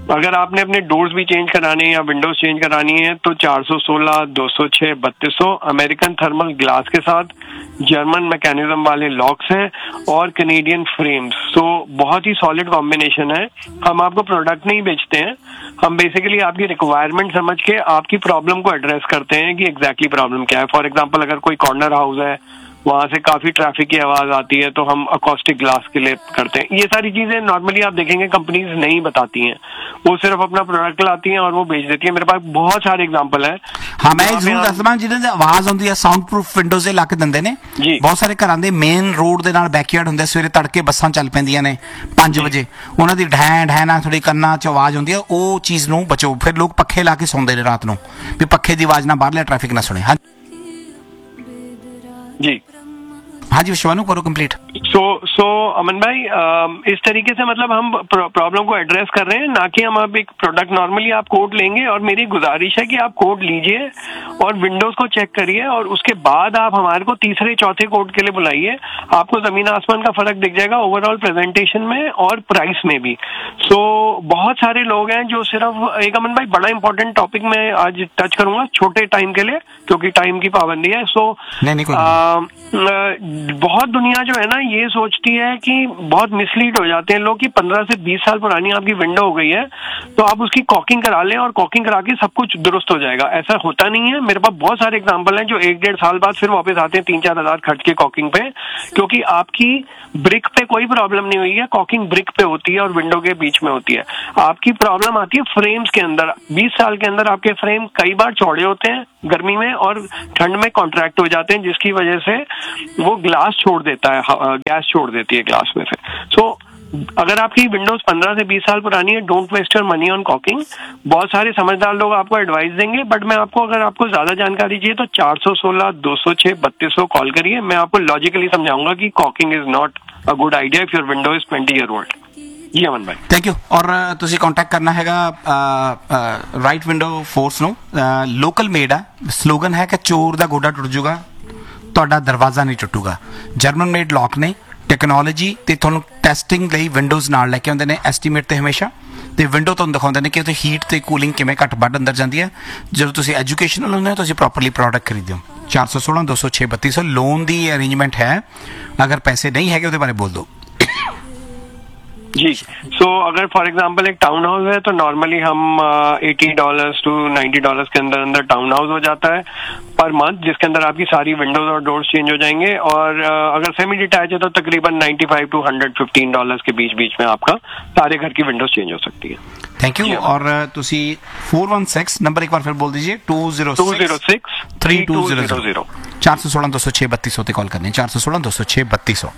अगर आपने अपने डोर्स भी चेंज कराने हैं या विंडोज चेंज करानी है तो 416, 206, 3200 अमेरिकन थर्मल ग्लास के साथ, जर्मन मैकेनिज्म वाले लॉक्स हैं और कैनेडियन फ्रेम्स। सो बहुत ही सॉलिड कॉम्बिनेशन है। हम आपको प्रोडक्ट नहीं बेचते हैं, हम बेसिकली आपकी रिक्वायरमेंट समझ के आपकी प्रॉब्लम को एड्रेस करते हैं कि एग्जैक्टली प्रॉब्लम क्या है। फॉर एग्जांपल अगर कोई कॉर्नर हाउस है, वहां से काफी ट्रैफिक की आवाज आती है, तो हम अकॉस्टिक ग्लास के लिए करते हैं। ये सारी चीजें नॉर्मली आप देखेंगे कंपनीज नहीं बताती हैं, वो सिर्फ अपना प्रोडक्ट लाती हैं और वो बेच देती है। मेरे पास बहुत सारे एग्जांपल हैं। हाँ, मैं ਜ਼ਰੂਰ ਦੱਸਦਾ ਜਿਹਨਾਂ ਦੀ ਆਵਾਜ਼ ਆਉਂਦੀ ਹੈ ਸਾਊਂਡ ਪ੍ਰੂਫ ਵਿੰਡੋਜ਼ ਲਾ ਕੇ ਦਿੰਦੇ ਨੇ। ਬਹੁਤ ਸਾਰੇ ਘਰਾਂ ਦੇ ਮੇਨ ਰੋਡ ਦੇ ਨਾਲ ਬੈਕਯਾਰਡ ਹੁੰਦੇ, ਸਵੇਰੇ ਤੜਕੇ ਬੱਸਾਂ ਚੱਲ ਪੈਂਦੀਆਂ ਨੇ 5 ਵਜੇ, ਉਹਨਾਂ ਦੀ ਢੈਂ ਢੈਂ ਨਾਲ ਥੋੜੀ ਕੰਨਾਂ 'ਚ ਆਵਾਜ਼ ਆਉਂਦੀ ਹੈ, ਉਹ ਚੀਜ਼ ਨੂੰ ਬਚੋ। ਫਿਰ ਲੋਕ ਪੱਖੇ ਲਾ ਕੇ ਸੌਂਦੇ ਨੇ ਰਾਤ ਨੂੰ ਵੀ ਪੱਖੇ ਦੀ ਆਵਾਜ਼ ਨਾਲ ਬਾਹਰਲਾ ਟ੍ਰੈਫਿਕ ਨਾ ਸੁਣੇ। ਹਾਂ जी, हाँ जी शिवानू, करो कंप्लीट। सो अमन भाई, इस तरीके से मतलब हम प्रॉब्लम को एड्रेस कर रहे हैं, ना कि हम अब एक प्रोडक्ट नॉर्मली आप कोड लेंगे। और मेरी गुजारिश है कि आप कोड लीजिए और विंडोज को चेक करिए और उसके बाद आप हमारे को तीसरे चौथे कोड के लिए बुलाइए। आपको जमीन आसमान का फर्क दिख जाएगा ओवरऑल प्रेजेंटेशन में और प्राइस में भी। सो बहुत सारे लोग हैं जो सिर्फ एक, अमन भाई बड़ा इंपॉर्टेंट टॉपिक मैं आज टच करूंगा छोटे टाइम के लिए, क्योंकि टाइम की पाबंदी है। सो बहुत दुनिया जो है ना ये सोचती है कि बहुत मिसलीड हो जाते हैं लोग कि 15 से 20 साल पुरानी आपकी विंडो हो गई है तो आप उसकी कॉकिंग करा लें और कॉकिंग करा के सब कुछ दुरुस्त हो जाएगा। ऐसा होता नहीं है। मेरे पास बहुत सारे एग्जांपल हैं जो 1-1.5 साल बाद फिर वापस आते हैं 3-4 हज़ार खर्च के कॉकिंग पे, क्योंकि आपकी ब्रिक पे कोई प्रॉब्लम नहीं हुई है, कॉकिंग ब्रिक पे होती है और विंडो के बीच में होती है। आपकी प्रॉब्लम आती है फ्रेम्स के अंदर। 20 साल के अंदर आपके फ्रेम कई बार चौड़े होते हैं गर्मी में और ठंड में कॉन्ट्रैक्ट हो जाते हैं, जिसकी वजह से वो ग्लास छोड़ देता है, गैस छोड़ देती है ग्लास में से। सो अगर आपकी विंडोज 15 से 20 साल पुरानी है, don't waste your money on caulking. बहुत सारे समझदार लोग आपको एडवाइस देंगे, बट मैं आपको, अगर आपको ज्यादा जानकारी चाहिए तो 416, 206, 3200 कॉल करिए। मैं आपको लॉजिकली समझाऊंगा कि caulking is not a good idea if your window is 20 year old. जी अमन भाई, थैंक यू। और ਤੁਸੀਂ ਕੰਟੈਕਟ ਕਰਨਾ ਹੈਗਾ ਰਾਈਟ ਵਿੰਡੋ ਫੋਰਸ ਨੂੰ। ਲੋਕਲ ਮੇਡ ਆ, ਸਲੋਗਨ ਹੈ ਕਿ ਚੋਰ ਦਾ ਗੋਡਾ ਟੁੱਟ ਜੂਗਾ, ਤੁਹਾਡਾ ਦਰਵਾਜ਼ਾ ਨਹੀਂ ਟੁੱਟੂਗਾ। ਜਰਮਨ ਮੇਡ ਲੌਕ ਨੇ, ਟੈਕਨੋਲੋਜੀ ਤੇ ਤੁਹਾਨੂੰ ਟੈਸਟਿੰਗ ਲਈ ਵਿੰਡੋਜ਼ ਨਾਲ ਲੈ ਕੇ ਆਉਂਦੇ ਨੇ ਐਸਟੀਮੇਟ ਤੇ ਹਮੇਸ਼ਾ, ਤੇ ਵਿੰਡੋ ਤੁਹਾਨੂੰ ਦਿਖਾਉਂਦੇ ਨੇ ਕਿ ਉਹਦੀ ਹੀਟ ਤੇ ਕੂਲਿੰਗ ਕਿਵੇਂ ਘੱਟ ਵੱਧ ਅੰਦਰ ਜਾਂਦੀ ਹੈ। ਜਦੋਂ ਤੁਸੀਂ ਐਜੂਕੇਸ਼ਨਲ ਹੁੰਦੇ ਹੋ ਤੁਸੀਂ ਪ੍ਰੋਪਰਲੀ ਪ੍ਰੋਡਕਟ ਖਰੀਦੋ। 416, 206, 3200 ਲੋਨ ਦੀ ਅਰੇਂਜमेंट है। अगर पैसे नहीं है ਉਹਦੇ ਬਾਰੇ बोल दो जी। सो अगर फॉर एग्जांपल एक टाउन हाउस है तो नॉर्मली हम $80 to $90 के अंदर अंदर टाउन हाउस हो जाता है पर मंथ, जिसके अंदर आपकी सारी विंडोज और डोर्स चेंज हो जाएंगे। और अगर सेमी डिटैच है तो तकरीबन $95 to $115 के बीच बीच में आपका सारे घर की विंडोज चेंज हो सकती है। Thank you. और तुसी 416 नंबर एक बार फिर बोल दीजिए, 206 3200 416 206 3200 ਤੇ ਕਾਲ ਕਰਨੀ। 416 206 3200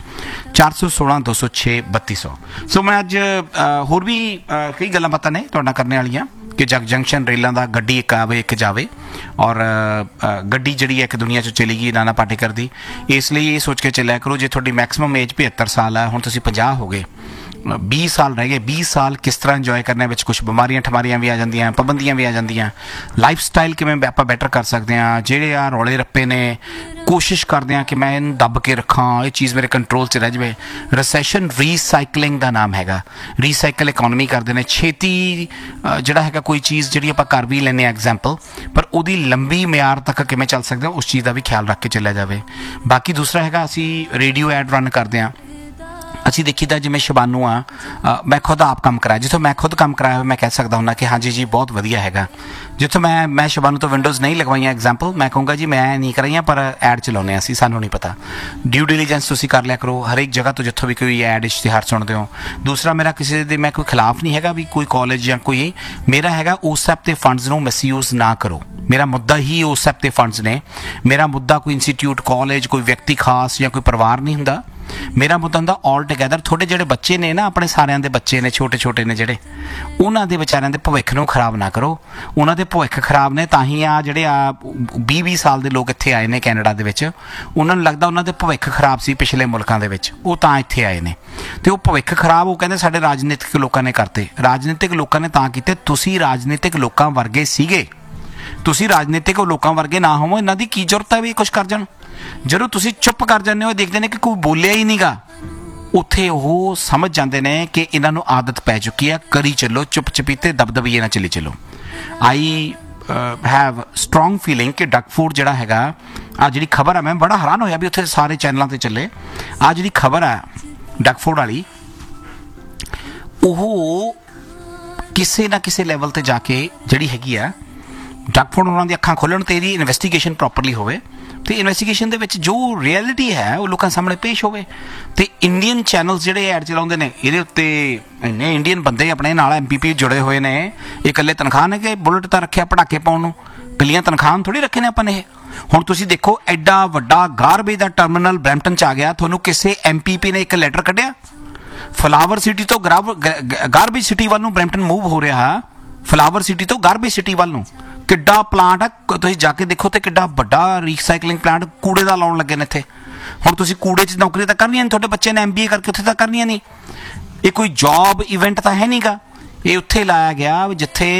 416 206 3200। ਸੋ ਮੈਂ ਅੱਜ ਹੋਰ ਵੀ ਕਈ ਗੱਲਾਂ ਬਾਤਾਂ ਨੇ ਤੁਹਾਡਾ ਕਰਨੇ ਵਾਲੀਆਂ ਕਿ ਜੰਕਸ਼ਨ ਰੇਲਾਂ ਦਾ ਗੱਡੀ ਇੱਕ ਆਵੇ ਇੱਕ ਜਾਵੇ। ਔਰ ਗੱਡੀ ਜਿਹੜੀ ਹੈ ਇੱਕ ਦੁਨੀਆ 'ਚ ਚਲੀ ਗਈ ਨਾਨਾ ਪਾਟੇਕਰ ਦੀ, ਇਸ ਲਈ ਇਹ ਸੋਚ ਕੇ ਚੱਲਿਆ ਕਰੋ ਜੇ ਤੁਹਾਡੀ ਮੈਕਸਿਮਮ ਏਜ 75 ਸਾਲ ਹੈ, ਹੁਣ ਤੁਸੀਂ 50 ਹੋ ਗਏ, 20 ਸਾਲ ਰਹਿ ਗਏ, 20 ਸਾਲ ਕਿਸ ਤਰ੍ਹਾਂ ਇੰਜੋਏ ਕਰਨੇ ਵਿੱਚ ਕੁਝ ਬਿਮਾਰੀਆਂ ਠਮਾਰੀਆਂ ਵੀ ਆ ਜਾਂਦੀਆਂ, ਪਾਬੰਦੀਆਂ ਵੀ ਆ ਜਾਂਦੀਆਂ। ਲਾਈਫ ਸਟਾਈਲ ਕਿਵੇਂ ਆਪਾਂ ਬੈਟਰ ਕਰ ਸਕਦੇ ਹਾਂ, ਜਿਹੜੇ ਆ ਰੌਲੇ ਰੱਪੇ ਨੇ ਕੋਸ਼ਿਸ਼ ਕਰਦੇ ਹਾਂ ਕਿ ਮੈਂ ਇਹਨੂੰ ਦੱਬ ਕੇ ਰੱਖਾਂ, ਇਹ ਚੀਜ਼ ਮੇਰੇ ਕੰਟਰੋਲ 'ਚ ਰਹਿ ਜਾਵੇ। ਰਿਸੈਸ਼ਨ ਰੀਸਾਈਕਲਿੰਗ ਦਾ ਨਾਮ ਹੈਗਾ। ਰੀਸਾਈਕਲ ਇਕੋਨਮੀ ਕਰਦੇ ਨੇ ਛੇਤੀ, ਜਿਹੜਾ ਹੈਗਾ ਕੋਈ ਚੀਜ਼ ਜਿਹੜੀ ਆਪਾਂ ਕਰ ਵੀ ਲੈਂਦੇ ਹਾਂ ਐਗਜ਼ਾਮਪਲ, ਪਰ ਉਹਦੀ ਲੰਬੀ ਮਿਆਰ ਤੱਕ ਕਿਵੇਂ ਚੱਲ ਸਕਦੇ ਉਸ ਚੀਜ਼ ਦਾ ਵੀ ਖਿਆਲ ਰੱਖ ਕੇ ਚੱਲਿਆ ਜਾਵੇ। ਬਾਕੀ ਦੂਸਰਾ ਹੈਗਾ ਅਸੀਂ ਰੇਡੀਓ ਐਡ ਰਨ ਕਰਦੇ ਹਾਂ। ਅਸੀਂ ਦੇਖੀਦਾ ਜਿਵੇਂ ਸ਼ਬਾਨੂ ਆ, ਮੈਂ ਖੁਦ ਆਪ ਕੰਮ ਕਰਾਇਆ, ਜਿੱਥੋਂ ਮੈਂ ਖੁਦ ਕੰਮ ਕਰਾਇਆ ਮੈਂ ਕਹਿ ਸਕਦਾ ਹੁੰਦਾ ਕਿ ਹਾਂਜੀ ਜੀ ਬਹੁਤ ਵਧੀਆ ਹੈਗਾ। ਜਿੱਥੋਂ ਮੈਂ ਸ਼ਬਾਨੂ ਤੋਂ ਵਿੰਡੋਜ਼ ਨਹੀਂ ਲਗਵਾਈਆਂ ਐਗਜ਼ਾਮਪਲ, ਮੈਂ ਕਹੂੰਗਾ ਜੀ ਮੈਂ ਨਹੀਂ ਕਰਾਈਆਂ ਪਰ ਐਡ ਚਲਾਉਂਦੇ ਹਾਂ ਅਸੀਂ, ਸਾਨੂੰ ਨਹੀਂ ਪਤਾ। ਡਿਊ ਡਿਲੀਜੈਂਸ ਤੁਸੀਂ ਕਰ ਲਿਆ ਕਰੋ ਹਰੇਕ ਜਗ੍ਹਾ ਤੋਂ ਜਿੱਥੋਂ ਵੀ ਕੋਈ ਐਡ ਇਸ਼ਤਿਹਾਰ ਸੁਣਦੇ ਹੋ। ਦੂਸਰਾ ਮੇਰਾ ਕਿਸੇ ਦੇ ਮੈਂ ਕੋਈ ਖਿਲਾਫ ਨਹੀਂ ਹੈਗਾ ਵੀ ਕੋਈ ਕਾਲਜ ਜਾਂ ਕੋਈ, ਮੇਰਾ ਹੈਗਾ ਉਸ ਐਪ ਦੇ ਫੰਡਸ ਨੂੰ ਮਿਸਯੂਜ਼ ਨਾ ਕਰੋ। ਮੇਰਾ ਮੁੱਦਾ ਹੀ ਉਸ ਐਪ ਦੇ ਫੰਡਸ ਨੇ। ਮੇਰਾ ਮੁੱਦਾ ਕੋਈ ਇੰਸਟੀਟਿਊਟ, ਕਾਲਜ, ਕੋਈ ਵਿਅਕਤੀ ਖਾਸ ਜਾਂ ਕੋਈ ਪਰਿਵਾਰ ਨਹੀਂ ਹੁੰਦਾ। ਮੇਰਾ ਮੁੱਦਾ ਹੁੰਦਾ ਆਲ ਟੁਗੈਦਰ ਤੁਹਾਡੇ ਜਿਹੜੇ ਬੱਚੇ ਨੇ ਨਾ, ਆਪਣੇ ਸਾਰਿਆਂ ਦੇ ਬੱਚੇ ਨੇ, ਛੋਟੇ ਛੋਟੇ ਨੇ ਜਿਹੜੇ, ਉਹਨਾਂ ਦੇ ਵਿਚਾਰਿਆਂ ਦੇ ਭਵਿੱਖ ਨੂੰ ਖਰਾਬ ਨਾ ਕਰੋ। ਉਹਨਾਂ ਦੇ ਭਵਿੱਖ ਖਰਾਬ ਨੇ ਤਾਂ ਹੀ ਆ ਜਿਹੜੇ ਆ 20-20 ਸਾਲ ਦੇ ਲੋਕ ਇੱਥੇ ਆਏ ਨੇ ਕੈਨੇਡਾ ਦੇ ਵਿੱਚ, ਉਹਨਾਂ ਨੂੰ ਲੱਗਦਾ ਉਹਨਾਂ ਦੇ ਭਵਿੱਖ ਖਰਾਬ ਸੀ ਪਿਛਲੇ ਮੁਲਕਾਂ ਦੇ ਵਿੱਚ, ਉਹ ਤਾਂ ਇੱਥੇ ਆਏ ਨੇ। ਅਤੇ ਉਹ ਭਵਿੱਖ ਖਰਾਬ ਉਹ ਕਹਿੰਦੇ ਸਾਡੇ ਰਾਜਨੀਤਿਕ ਲੋਕਾਂ ਨੇ ਕਰਤੇ। ਰਾਜਨੀਤਿਕ ਲੋਕਾਂ ਨੇ ਤਾਂ ਕੀਤੇ, ਤੁਸੀਂ ਰਾਜਨੀਤਿਕ ਲੋਕਾਂ ਵਰਗੇ ਸੀਗੇ। ਤੁਸੀਂ ਰਾਜਨੀਤਿਕ ਲੋਕਾਂ ਵਰਗੇ ਨਾ ਹੋਵੋ, ਇਹਨਾਂ ਦੀ ਕੀ ਜ਼ਰੂਰਤ ਹੈ ਵੀ ਕੁਛ ਕਰ ਜਾਣ। ਜਦੋਂ ਤੁਸੀਂ ਚੁੱਪ ਕਰ ਜਾਂਦੇ ਹੋ, ਦੇਖਦੇ ਨੇ ਕਿ ਕੋਈ ਬੋਲਿਆ ਹੀ ਨਹੀਂਗਾ, ਉੱਥੇ ਉਹ ਸਮਝ ਜਾਂਦੇ ਨੇ ਕਿ ਇਹਨਾਂ ਨੂੰ ਆਦਤ ਪੈ ਚੁੱਕੀ ਹੈ, ਕਰੀ ਚੱਲੋ, ਚੁੱਪ ਚਪੀਤੇ ਦਬਦਬੀਏ ਨਾਲ ਚਲੀ ਚੱਲੋ। ਆਈ ਹੈਵ ਸਟਰੋਂਗ ਫੀਲਿੰਗ ਕਿ ਡਗਫੋਰਡ ਜਿਹੜਾ ਹੈਗਾ, ਆ ਜਿਹੜੀ ਖਬਰ ਹੈ, ਮੈਂ ਬੜਾ ਹੈਰਾਨ ਹੋਇਆ ਵੀ ਉੱਥੇ ਸਾਰੇ ਚੈਨਲਾਂ ਤੇ ਚੱਲੇ। ਆ ਜਿਹੜੀ ਖਬਰ ਹੈ ਡਗਫੋਰਡ ਵਾਲੀ, ਉਹ ਕਿਸੇ ਨਾ ਕਿਸੇ ਲੈਵਲ ਤੇ ਜਾ ਕੇ ਜਿਹੜੀ ਹੈਗੀ ਆ, ਡਗਫੋਰਡ ਉਹਨਾਂ ਦੀ ਅੱਖਾਂ ਖੋਲ੍ਹਣ ਤੇ ਇਹਦੀ ਇਨਵੈਸਟੀਗੇਸ਼ਨ ਪ੍ਰੋਪਰਲੀ ਹੋਵੇ ਤੇ ਇਨਵੈਸਟੀਗੇਸ਼ਨ ਦੇ ਵਿੱਚ ਜੋ ਰਿਐਲਿਟੀ ਹੈ ਉਹ ਲੋਕਾਂ ਸਾਹਮਣੇ ਪੇਸ਼ ਹੋਵੇ। ਤੇ ਇੰਡੀਅਨ ਚੈਨਲਸ ਜਿਹੜੇ ਐਡ ਚਲਾਉਂਦੇ ਨੇ ਇਹਦੇ ਉੱਤੇ, ਇੰਨੇ ਇੰਡੀਅਨ ਬੰਦੇ ਆਪਣੇ ਨਾਲ MPP ਜੁੜੇ ਹੋਏ ਨੇ। ਇਹ ਇਕੱਲੇ ਤਨਖਾਹ ਨੇ ਕਿ ਬੁਲਟ ਤਾਂ ਰੱਖਿਆ ਪਟਾਕੇ ਪਾਉਣ ਨੂੰ, ਕੱਲੀਆਂ ਤਨਖਾਹਾਂ ਥੋੜੀ ਰੱਖੇ ਨੇ ਆਪਾਂ ਨੇ ਇਹ। ਹੁਣ ਤੁਸੀਂ ਦੇਖੋ, ਐਡਾ ਵੱਡਾ ਗਾਰਬੇਜ ਦਾ ਟਰਮੀਨਲ ਬਰੈਂਪਟਨ 'ਚ ਆ ਗਿਆ, ਤੁਹਾਨੂੰ ਕਿਸੇ MPP ਨੇ ਇੱਕ ਲੈਟਰ ਕੱਢਿਆ? ਫਲਾਵਰ ਸਿਟੀ ਤੋਂ ਗਾਰਬੇਜ ਸਿਟੀ ਵੱਲ ਨੂੰ ਬਰੈਂਪਟਨ ਮੂਵ ਹੋ ਰਿਹਾ, ਫਲਾਵਰ ਸਿਟੀ ਤੋਂ ਗਾਰਬੇਜ ਸਿਟੀ ਵੱਲ ਨੂੰ। ਕਿੱਡਾ ਪਲਾਂਟ ਹੈ, ਤੁਸੀਂ ਜਾ ਕੇ ਦੇਖੋ ਤੇ ਕਿੱਡਾ ਵੱਡਾ ਰੀਸਾਈਕਲਿੰਗ ਪਲਾਂਟ ਕੂੜੇ ਦਾ ਲਾਉਣ ਲੱਗੇ ਨੇ ਇੱਥੇ। ਹੁਣ ਤੁਸੀਂ ਕੂੜੇ 'ਚ ਨੌਕਰੀ ਤਾਂ ਕਰਨੀਆਂ ਨਹੀਂ, ਤੁਹਾਡੇ ਬੱਚੇ ਨੇ MBA ਕਰਕੇ ਉੱਥੇ ਤਾਂ ਕਰਨੀਆਂ ਨਹੀਂ। ਇਹ ਕੋਈ ਜੌਬ ਇਵੈਂਟ ਤਾਂ ਹੈ ਨਹੀਂ ਗਾ, ਇਹ ਉੱਥੇ ਲਾਇਆ ਗਿਆ ਜਿੱਥੇ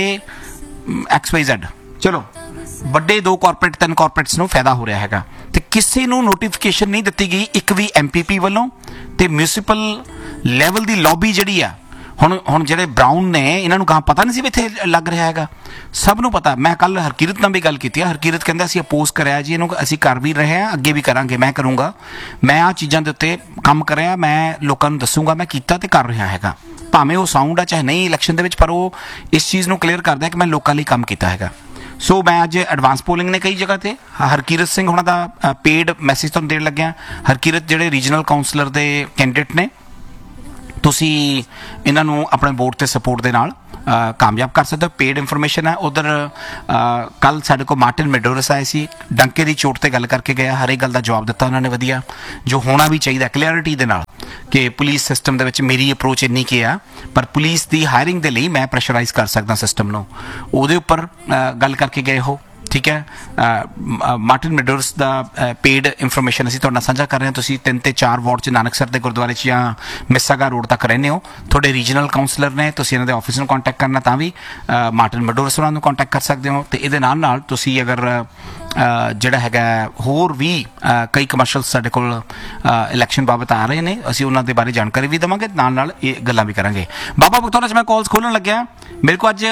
XYZ, ਚਲੋ ਵੱਡੇ 2 ਕਾਰਪੋਰੇਟ 3 ਕਾਰਪੋਰੇਟਸ ਨੂੰ ਫਾਇਦਾ ਹੋ ਰਿਹਾ ਹੈਗਾ, ਤੇ ਕਿਸੇ ਨੂੰ ਨੋਟੀਫਿਕੇਸ਼ਨ ਨਹੀਂ ਦਿੱਤੀ ਗਈ ਇੱਕ ਵੀ MPP ਵੱਲੋਂ। ਤੇ ਮਿਊਨਿਸਪਲ ਲੈਵਲ ਦੀ ਲੌਬੀ ਜਿਹੜੀ ਆ, ਹੁਣ ਜਿਹੜੇ ਬਰਾਊਨ ਨੇ, ਇਹਨਾਂ ਨੂੰ ਕਹਾਂ ਪਤਾ ਨਹੀਂ ਸੀ ਵੀ ਇੱਥੇ ਲੱਗ ਰਿਹਾ ਹੈਗਾ, ਸਭ ਨੂੰ ਪਤਾ। ਮੈਂ ਕੱਲ ਹਰਕੀਰਤ ਨਾਲ ਵੀ ਗੱਲ ਕੀਤੀ ਹੈ, ਹਰਕੀਰਤ ਕਹਿੰਦਾ ਅਸੀਂ ਅਪੋਜ਼ ਕਰਿਆ ਜੀ ਇਹਨੂੰ, ਅਸੀਂ ਕਰ ਵੀ ਰਹੇ ਹਾਂ, ਅੱਗੇ ਵੀ ਕਰਾਂਗੇ, ਮੈਂ ਕਰੂੰਗਾ, ਮੈਂ ਆਹ ਚੀਜ਼ਾਂ ਦੇ ਉੱਤੇ ਕੰਮ ਕਰ ਰਿਹਾ, ਮੈਂ ਲੋਕਾਂ ਨੂੰ ਦੱਸੂਗਾ, ਮੈਂ ਕੀਤਾ ਤੇ ਕਰ ਰਿਹਾ ਹੈਗਾ। ਭਾਵੇਂ ਉਹ ਸਾਊਂਡ ਆ ਚਾਹੇ ਨਹੀਂ ਇਲੈਕਸ਼ਨ ਦੇ ਵਿੱਚ, ਪਰ ਉਹ ਇਸ ਚੀਜ਼ ਨੂੰ ਕਲੀਅਰ ਕਰਦਾ ਕਿ ਮੈਂ ਲੋਕਾਂ ਲਈ ਕੰਮ ਕੀਤਾ ਹੈਗਾ। ਸੋ ਮੈਂ ਅੱਜ ਐਡਵਾਂਸ ਪੋਲਿੰਗ ਨੇ ਕਈ ਜਗ੍ਹਾ ਤੇ ਹਰਕੀਰਤ ਸਿੰਘ ਹੁਣਾਂ ਦਾ ਪੇਡ ਮੈਸੇਜ ਤੁਹਾਨੂੰ ਦੇਣ ਲੱਗਿਆ। ਹਰਕੀਰਤ ਜਿਹੜੇ ਰੀਜਨਲ ਕਾਉਂਸਲਰ ਦੇ ਕੈਂਡੀਡੇਟ ਨੇ, ਤੁਸੀਂ ਇਹਨਾਂ ਨੂੰ ਆਪਣੇ ਵੋਟ ਤੇ ਸਪੋਰਟ ਦੇ ਨਾਲ ਕਾਮਯਾਬ ਕਰ ਸਕਦੇ ਹੋ। ਪੇਡ ਇਨਫੋਰਮੇਸ਼ਨ ਹੈ। ਉਧਰ ਕੱਲ ਸਾਡੇ ਕੋਲ ਮਾਰਟਿਨ ਮੈਡੋਰਸ ਆਏ ਸੀ, ਡੰਕੇ ਦੀ ਚੋਟ ਤੇ ਗੱਲ ਕਰਕੇ ਗਿਆ, ਹਰ ਇੱਕ ਗੱਲ ਦਾ ਜਵਾਬ ਦਿੱਤਾ ਉਹਨਾਂ ਨੇ ਵਧੀਆ, ਜੋ ਹੋਣਾ ਵੀ ਚਾਹੀਦਾ ਕਲੀਅਰਿਟੀ ਦੇ ਨਾਲ ਕਿ ਪੁਲਿਸ ਸਿਸਟਮ ਦੇ ਵਿੱਚ ਮੇਰੀ ਅਪਰੋਚ ਇੰਨੀ ਕੀ ਆ, ਪਰ ਪੁਲਿਸ ਦੀ ਹਾਇਰਿੰਗ ਦੇ ਲਈ ਮੈਂ ਪ੍ਰੈਸ਼ਰਾਈਜ਼ ਕਰ ਸਕਦਾ ਸਿਸਟਮ ਨੂੰ, ਉਹਦੇ ਉੱਪਰ ਗੱਲ ਕਰਕੇ ਗਏ ਹੋ। ਠੀਕ ਹੈ, ਮਾਰਟਿਨ ਮੈਡੋਰਸ ਦਾ ਪੇਡ ਇਨਫੋਰਮੇਸ਼ਨ ਅਸੀਂ ਤੁਹਾਡੇ ਨਾਲ ਸਾਂਝਾ ਕਰ ਰਹੇ ਹਾਂ। ਤੁਸੀਂ 3 ਤੇ 4 ਵਾਰਡ 'ਚ ਨਾਨਕਸਰ ਦੇ ਗੁਰਦੁਆਰੇ 'ਚ ਜਾਂ ਮਿਸਾਗਾ ਰੋਡ ਤੱਕ ਰਹਿੰਦੇ ਹੋ, ਤੁਹਾਡੇ ਰੀਜਨਲ ਕਾਉਂਸਲਰ ਨੇ, ਤੁਸੀਂ ਇਹਨਾਂ ਦੇ ਆਫਿਸ ਨੂੰ ਕੰਟੈਕਟ ਕਰਨਾ ਤਾਂ ਵੀ ਮਾਰਟਿਨ ਮੈਡੋਰਸ ਉਹਨਾਂ ਨੂੰ ਕੰਟੈਕਟ ਕਰ ਸਕਦੇ ਹੋ। ਤੇ ਇਹਦੇ ਨਾਲ ਨਾਲ ਤੁਸੀਂ ਅਗਰ ਜਿਹੜਾ ਹੈਗਾ ਹੋਰ ਵੀ ਕਈ ਕਮਰਸ਼ੀਅਲ ਸਾਡੇ ਕੋਲ ਇਲੈਕਸ਼ਨ ਬਾਬਤ ਆ ਰਹੇ ਨੇ, ਅਸੀਂ ਉਹਨਾਂ ਦੇ ਬਾਰੇ ਜਾਣਕਾਰੀ ਵੀ ਦੇਵਾਂਗੇ, ਨਾਲ ਨਾਲ ਇਹ ਗੱਲਾਂ ਵੀ ਕਰਾਂਗੇ। ਬਾਬਾ ਬਖਤੌਰਾ 'ਚ ਮੈਂ ਕਾਲਸ ਖੋਲ੍ਹਣ ਲੱਗਿਆ, ਮੇਰੇ ਕੋਲ ਅੱਜ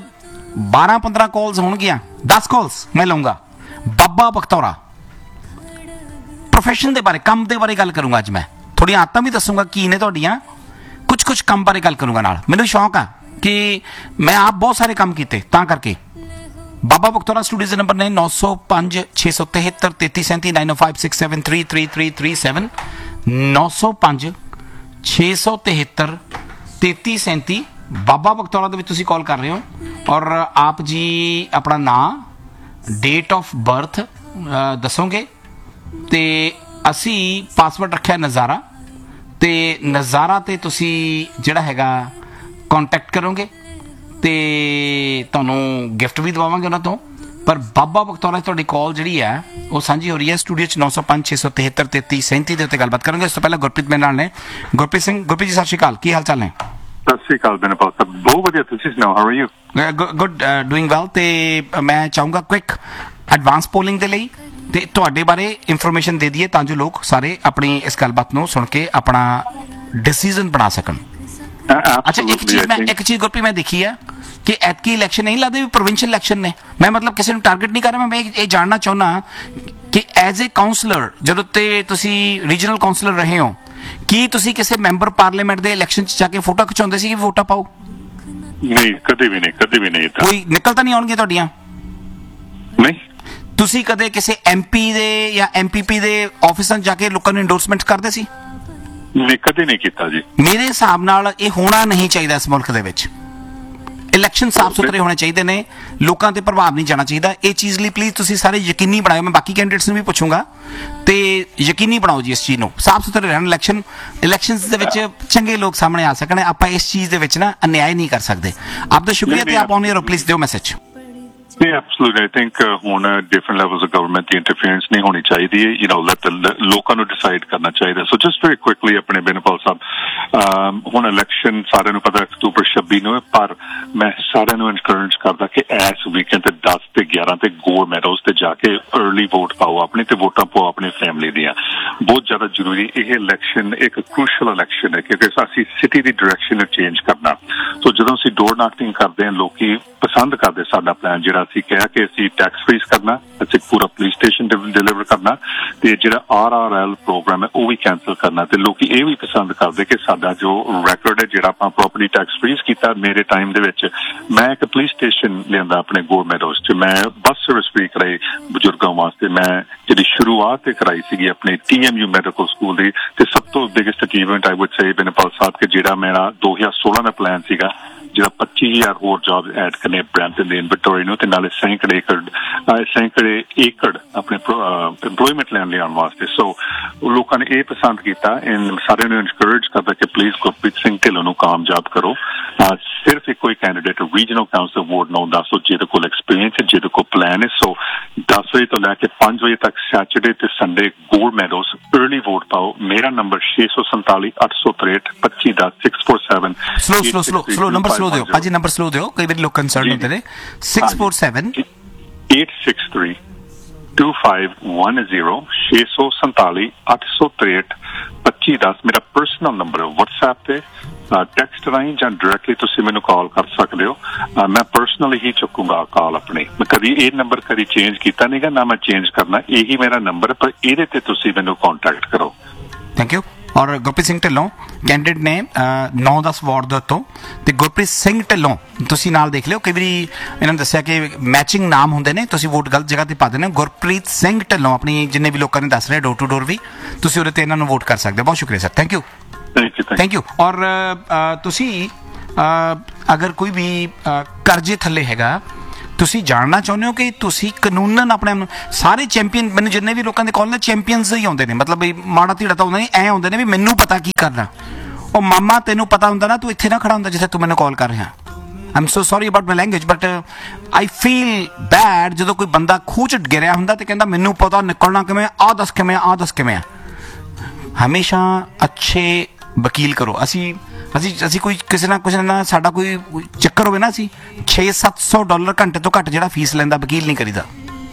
12-15 ਕਾਲਸ ਹੋਣਗੀਆਂ, 10 ਕਾਲਸ ਮੈਂ ਲਊਂਗਾ। ਬਾਬਾ ਬਖਤੌਰਾ ਪ੍ਰੋਫੈਸ਼ਨ ਦੇ ਬਾਰੇ, ਕੰਮ ਦੇ ਬਾਰੇ ਗੱਲ ਕਰੂੰਗਾ ਅੱਜ। ਮੈਂ ਥੋੜ੍ਹੀਆਂ ਆਦਤਾਂ ਵੀ ਦੱਸੂੰਗਾ ਕੀ ਨੇ ਤੁਹਾਡੀਆਂ, ਕੁਝ ਕੰਮ ਬਾਰੇ ਗੱਲ ਕਰੂੰਗਾ ਨਾਲ। ਮੈਨੂੰ ਸ਼ੌਂਕ ਆ ਕਿ ਮੈਂ ਆਪ ਬਹੁਤ ਸਾਰੇ ਕੰਮ ਕੀਤੇ, ਤਾਂ ਕਰਕੇ ਬਾਬਾ ਬਖਤੌਰਾ ਸਟੂਡੀਓ ਦੇ ਨੰਬਰ ਨੇ 905 673 3337 9056733337 905 673 3337 ਬਾਬਾ ਬਖਤੌਰਾ ਦੇ ਵਿੱਚ ਤੁਸੀਂ ਕਾਲ ਕਰ ਰਹੇ ਹੋ। ਔਰ ਆਪ ਜੀ ਆਪਣਾ ਨਾਮ, ਡੇਟ ਆਫ ਬਰਥ ਦੱਸੋਗੇ ਤੇ ਅਸੀਂ ਪਾਸਵਰਡ ਰੱਖਿਆ ਨਜ਼ਾਰਾ, ਤੇ ਨਜ਼ਾਰਾ ਤੇ ਤੁਸੀਂ ਜਿਹੜਾ ਹੈਗਾ ਕੰਟੈਕਟ ਕਰੋਗੇ ਤੇ ਤੁਹਾਨੂੰ ਗਿਫਟ ਵੀ ਦਵਾਵਾਂਗੇ ਉਹਨਾਂ ਤੋਂ। ਪਰ ਬਾਬਾ ਬਖਤੌਰਾ ਤੁਹਾਡੀ ਕਾਲ ਜਿਹੜੀ ਹੈ ਉਹ ਸਾਂਝੀ ਹੋ ਰਹੀ ਹੈ ਸਟੂਡੀਓ 'ਚ 905 673 3337 ਦੇ ਉੱਤੇ ਗੱਲਬਾਤ ਕਰਾਂਗੇ। ਇਸ ਤੋਂ ਪਹਿਲਾਂ ਗੁਰਪ੍ਰੀਤ ਮੇਰੇ ਨਾਲ ਨੇ। ਗੁਰਪ੍ਰੀਤ ਸਿੰਘ, ਗੁਰਪ੍ਰੀਤ ਜੀ ਸਤਿ ਸ਼੍ਰੀ ਅਕਾਲ, ਕੀ ਹਾਲ ਚਾਲ ਨੇ? ਸਤਿ ਸ਼੍ਰੀ ਅਕਾਲ ਬਿਨਪਾਲ ਸਾਹਿਬ, ਬਹੁਤ ਵਧੀਆ, ਤੁਸੀਂ ਸੁਣਾਓ, how are you? Good, doing well. ਤੇ ਮੈਂ ਚਾਹੂੰਗਾ ਕੁਇਕ ਐਡਵਾਂਸ ਪੋਲਿੰਗ ਦੇ ਲਈ ਤੇ ਤੁਹਾਡੇ ਬਾਰੇ ਇਨਫੋਰਮੇਸ਼ਨ ਦੇ ਦਈਏ ਤਾਂ ਜੋ ਲੋਕ ਸਾਰੇ ਆਪਣੀ ਇਸ ਗੱਲਬਾਤ ਨੂੰ ਸੁਣ ਕੇ ਆਪਣਾ ਡਿਸੀਜ਼ਨ ਬਣਾ ਸਕਣ। ਅੱਛਾ, ਇੱਕ ਚੀਜ਼ ਗੁਰਪ੍ਰੀਤ ਮੈਂ ਦੇਖੀ ਆ ਕਿ ਐਤਕੀ ਇਲੈਕਸ਼ਨ ਨਹੀਂ ਲੱਗਦੇ ਵੀ ਪ੍ਰੋਵਿੰਸ਼ੀਅਲ ਇਲੈਕਸ਼ਨ ਨੇ। ਮੈਂ ਮਤਲਬ ਕਿਸੇ ਨੂੰ ਟਾਰਗੇਟ ਨਹੀਂ ਕਰ ਰਿਹਾ, ਮੈਂ ਇਹ ਜਾਣਨਾ ਚਾਹੁੰਦਾ ਕਿ ਐਜ਼ ਏ ਕਾਉਂਸਲਰ, ਜਦੋਂ ਤੇ ਤੁਸੀਂ ਰੀਜਨਲ ਕਾਉਂਸਲਰ ਰਹੇ ਹੋ, ਕੀ ਤੁਸੀਂ ਕਿਸੇ ਮੈਂਬਰ ਪਾਰਲੀਮੈਂਟ ਦੇ ਇਲੈਕਸ਼ਨ 'ਚ ਜਾ ਕੇ ਫੋਟੋ ਖਿਚਾਉਂਦੇ ਸੀ ਕਿ ਵੋਟਾਂ ਪਾਓ? ਨਹੀਂ, ਕਦੇ ਵੀ ਨਹੀਂ, ਕਦੇ ਵੀ ਨਹੀਂ। ਕੋਈ ਨਿਕਲ ਤਾਂ ਨਹੀਂ ਆਉਣਗੀਆਂ ਤੁਹਾਡੀਆਂ? ਨਹੀਂ। ਤੁਸੀਂ ਕਦੇ ਕਿਸੇ MP ਦੇ ਜਾਂ MPP ਦੇ ਆਫਿਸਾਂ 'ਚ ਜਾ ਕੇ ਲੋਕਾਂ ਨੂੰ ਇੰਡੋਰਸਮੈਂਟ ਕਰਦੇ ਸੀ? ਨਹੀਂ, ਕਦੇ ਨਹੀਂ ਕੀਤਾ ਜੀ। ਮੇਰੇ ਹਿਸਾਬ ਨਾਲ ਇਹ ਹੋਣਾ ਨਹੀਂ ਚਾਹੀਦਾ ਇਸ ਮੁਲਕ ਦੇ ਵਿੱਚ। ਇਲੈਕਸ਼ਨ ਸਾਫ਼ ਸੁਥਰੇ ਹੋਣੇ ਚਾਹੀਦੇ ਨੇ, ਲੋਕਾਂ ਤੇ ਪ੍ਰਭਾਵ ਨਹੀਂ ਜਾਣਾ ਚਾਹੀਦਾ। ਇਹ ਚੀਜ਼ ਲਈ ਪਲੀਜ਼ ਤੁਸੀਂ ਸਾਰੇ ਯਕੀਨੀ ਬਣਾਓ। ਮੈਂ ਬਾਕੀ ਕੈਂਡੀਡੇਟਸ ਨੂੰ ਵੀ ਪੁੱਛੂੰਗਾ ਤੇ ਯਕੀਨੀ ਬਣਾਓ ਜੀ ਇਸ ਚੀਜ਼ ਨੂੰ, ਸਾਫ਼ ਸੁਥਰੇ ਰਹਿਣ। ਇਲੈਕਸ਼ਨਸ ਦੇ ਵਿੱਚ ਚੰਗੇ ਲੋਕ ਸਾਹਮਣੇ ਆ ਸਕਣ। ਆਪਾਂ ਇਸ ਚੀਜ਼ ਦੇ ਵਿੱਚ ਨਾ ਅਨਿਆਏ ਨਹੀਂ ਕਰ ਸਕਦੇ। ਆਪ ਦਾ ਸ਼ੁਕਰੀਆ ਤੇ ਆਪ ਆਨ ਏਅਰ ਪਲੀਜ਼ ਦਿਓ message. Yeah, absolutely. I think on different levels of government, the interference नहीं होनी चाहिए. You know, let the लोगों ਨੂੰ decide करना चाहिए. So just very quickly, अपने बेनपाल साहब, ਹੁਣ election सारे ਨੂੰ पता अक्तूबर 26 ਨੂੰ है, पर मैं सारे ਨੂੰ encourage करदा कि इस weekend ते 10 ते 11 ते गोल्ड मेडल्स ते जाके early vote पाओ अपनी ते वोटां पाओ अपनी फैमिली दियां. बहुत ज़्यादा जरूरी ਇਹ election एक crucial election है क्योंकि ਅਸੀਂ city ਦੀ direction ਨੂੰ change करना. So ਜਦੋਂ ਅਸੀਂ door knocking ਕਰਦੇ ਹਾਂ ਲੋਕੀ ਪਸੰਦ ਕਰਦੇ ਸਾਡਾ ਪਲਾਨ ਜਿਹੜਾ ਅਸੀਂ ਕਿਹਾ ਕਿ ਅਸੀਂ ਟੈਕਸ ਫ੍ਰੀਜ਼ ਕਰਨਾ, ਅਸੀਂ ਪੂਰਾ ਪੁਲਿਸ ਸਟੇਸ਼ਨ ਡਿਲੀਵਰ ਕਰਨਾ ਤੇ ਜਿਹੜਾ RRL ਪ੍ਰੋਗਰਾਮ ਹੈ ਉਹ ਵੀ ਕੈਂਸਲ ਕਰਨਾ ਤੇ ਲੋਕੀ ਇਹ ਵੀ ਪਸੰਦ ਕਰਦੇ ਕਿ ਸਾਡਾ ਜੋ ਰੈਕੋਰਡ ਹੈ ਜਿਹੜਾ ਆਪਾਂ ਪ੍ਰੋਪਰਟੀ ਟੈਕਸ ਫ੍ਰੀਜ਼ ਕੀਤਾ ਮੇਰੇ ਟਾਈਮ ਦੇ ਵਿੱਚ ਮੈਂ ਇੱਕ ਪੁਲਿਸ ਸਟੇਸ਼ਨ ਲਿਆਂਦਾ ਆਪਣੇ ਗੋਲਡ ਮੈਡਲਸ 'ਚ ਮੈਂ ਬੱਸ ਸਰਵਿਸ ਫ੍ਰੀ ਕਰਾਈ ਬਜ਼ੁਰਗਾਂ ਵਾਸਤੇ ਮੈਂ ਜਿਹੜੀ ਸ਼ੁਰੂਆਤ ਤੇ ਕਰਾਈ ਸੀਗੀ ਆਪਣੇ TMU ਮੈਡੀਕਲ ਸਕੂਲ ਦੀ ਤੇ ਸਭ ਤੋਂ ਬਿਗੇਸਟ ਅਚੀਵਮੈਂਟ ਆਈ ਵੁੱਡ ਸੇ ਬਿਨਪਾਲ ਸਾਹਿਬ ਕਿ ਜਿਹੜਾ ਮੇਰਾ 2016 ਦਾ ਪਲਾਨ ਸੀਗਾ ਜਿਹੜਾ 25,000 ਹੋਰ ਜੌਬ ਐਡ ਕਰਨੇ ਬ੍ਰੈਂਟਨ ਦੇ ਇਨਵੈਂਟਰੀ ਨੂੰ ਤੇ ਨਾਲੇ ਸੈਂਕੜੇ ਏਕੜ ਆਪਣੇ ਇੰਪਲੋਇਮੈਂਟ ਲੈਣ ਲਈ ਆਉਣ ਵਾਸਤੇ ਸੋ ਲੋਕਾਂ ਨੇ ਇਹ ਪਸੰਦ ਕੀਤਾ ਸਾਰਿਆਂ ਨੂੰ ਇਨਕਰੇਜ ਕਰਦਾ ਕਿ ਪਲੀਜ਼ ਗੁਰਪ੍ਰੀਤ ਸਿੰਘ ਢਿੱਲੋਂ ਨੂੰ ਕਾਮਯਾਬ ਕਰੋ ਸਿਰਫ ਇੱਕੋ ਹੀ ਕੈਂਡੀਡੇਟ ਰੀਜਨਲ ਕਾਉਂਸਲ ਵਾਰਡ 9 ਦੱਸੋ ਜਿਹਦੇ ਕੋਲ ਐਕਸਪੀਰੀਅੰਸ ਹੈ ਜਿਹਦੇ ਕੋਲ ਪਲਾਨ ਹੈ ਸੋ 10 ਵਜੇ ਤੋਂ ਲੈ ਕੇ 5 ਵਜੇ ਤੱਕ ਸੈਚਰਡੇ ਤੇ Sunday gold medals early vote पाओ मेरा नंबर 647 863 2510 647 स्लो नंबर स्लो दियो भाजी नंबर स्लो दियो कई बार लोग कंसर्न होते ने 647 863 2510 647 863 2510 मेरा पर्सनल नंबर है WhatsApp पे ਟੈਕਸਟ ਰਾਹੀਂ ਜਾਂ ਡਾਇਰੈਕਟਲੀ ਤੁਸੀਂ ਮੈਨੂੰ ਕਾਲ ਕਰ ਸਕਦੇ ਹੋ ਮੈਂ ਪਰਸਨਲੀ ਹੀ ਚੁੱਕੂਗਾ ਕਾਲ ਆਪਣੀ ਮੈਂ ਕਦੀ ਇਹ ਨੰਬਰ ਕਦੀ ਚੇਂਜ ਕੀਤਾ ਨਹੀਂਗਾ ਨਾ ਮੈਂ ਚੇਂਜ ਕਰਨਾ ਇਹੀ ਮੇਰਾ ਨੰਬਰ ਪਰ ਇਹਦੇ ਤੇ ਤੁਸੀਂ ਮੈਨੂੰ ਕੰਟੈਕਟ ਕਰੋ ਥੈਂਕ ਯੂ ਔਰ ਗੁਰਪ੍ਰੀਤ ਸਿੰਘ ਢਿੱਲੋਂ ਕੈਂਡੀਡੇਟ ਨੇ 9-10 ਵਾਰਡ ਦੇ ਉੱਤੋਂ ਤੇ ਗੁਰਪ੍ਰੀਤ ਸਿੰਘ ਢਿੱਲੋਂ ਤੁਸੀਂ ਨਾਲ ਦੇਖ ਲਿਓ ਕਈ ਵਾਰੀ ਇਹਨਾਂ ਨੇ ਦੱਸਿਆ ਕਿ ਮੈਚਿੰਗ ਨਾਮ ਹੁੰਦੇ ਨੇ ਤੁਸੀਂ ਵੋਟ ਗਲਤ ਜਗ੍ਹਾ ਤੇ ਪਾ ਦਿੰਦੇ ਹੋ ਗੁਰਪ੍ਰੀਤ ਸਿੰਘ ਢਿੱਲੋਂ ਆਪਣੀ ਜਿੰਨੇ ਵੀ ਲੋਕਾਂ ਨੇ ਦੱਸ ਰਹੇ ਡੋਰ ਟੂ ਡੋਰ ਵੀ ਤੁਸੀਂ ਉਹਦੇ ਤੇ ਇਹਨਾਂ ਨੂੰ ਵੋਟ ਕਰ ਸਕਦੇ ਹੋ ਬਹੁਤ ਸ਼ੁਕਰੀਆ sir thank you thank you और तुसी अगर कोई भी कर्जे थले हैगा तुसी जानना चाਹੁੰਦੇ ਹੋ ਕਿ ਤੁਸੀਂ ਕਾਨੂੰਨਨ ਆਪਣੇ ਸਾਰੇ ਚੈਂਪੀਅਨ ਮੈਨੂੰ ਜਿੰਨੇ ਵੀ ਲੋਕਾਂ ਦੇ ਕਾਲ ਨੇ ਚੈਂਪੀਅਨਸ ਹੀ ਆਉਂਦੇ ਨੇ ਮਤਲਬ ਵੀ ਮਾੜਾ ਧੀੜਾ ਤਾਂ ਆਉਂਦਾ ਨਹੀਂ ਐ ਆਉਂਦੇ ਨੇ ਵੀ ਮੈਨੂੰ ਪਤਾ ਕੀ ਕਰਨਾ ਉਹ ਮਾਮਾ ਤੈਨੂੰ ਪਤਾ ਹੁੰਦਾ ਨਾ ਤੂੰ ਇੱਥੇ ਨਾ ਖੜਾ ਹੁੰਦਾ ਜਿੱਥੇ ਤੂੰ ਮੈਨੂੰ ਕਾਲ ਕਰ ਰਿਹਾ I'm so sorry about my language but I feel bad ਜਦੋਂ ਕੋਈ ਬੰਦਾ ਖੂਹ 'ਚ ਗਿਰਿਆ ਹੁੰਦਾ ਤੇ ਕਹਿੰਦਾ ਮੈਨੂੰ ਪਤਾ ਨਿਕਲਣਾ ਕਿਵੇਂ ਆ ਦੱਸ ਕਿਵੇਂ ਹਮੇਸ਼ਾ ਅੱਛੇ ਵਕੀਲ ਕਰੋ ਅਸੀਂ ਕੋਈ ਕਿਸੇ ਨਾ ਕੁਛ ਨਾ ਸਾਡਾ ਕੋਈ ਚੱਕਰ ਹੋਵੇ ਨਾ ਅਸੀਂ $600-700 ਘੰਟੇ ਤੋਂ ਘੱਟ ਜਿਹੜਾ ਫੀਸ ਲੈਂਦਾ ਵਕੀਲ ਨਹੀਂ ਕਰੀਦਾ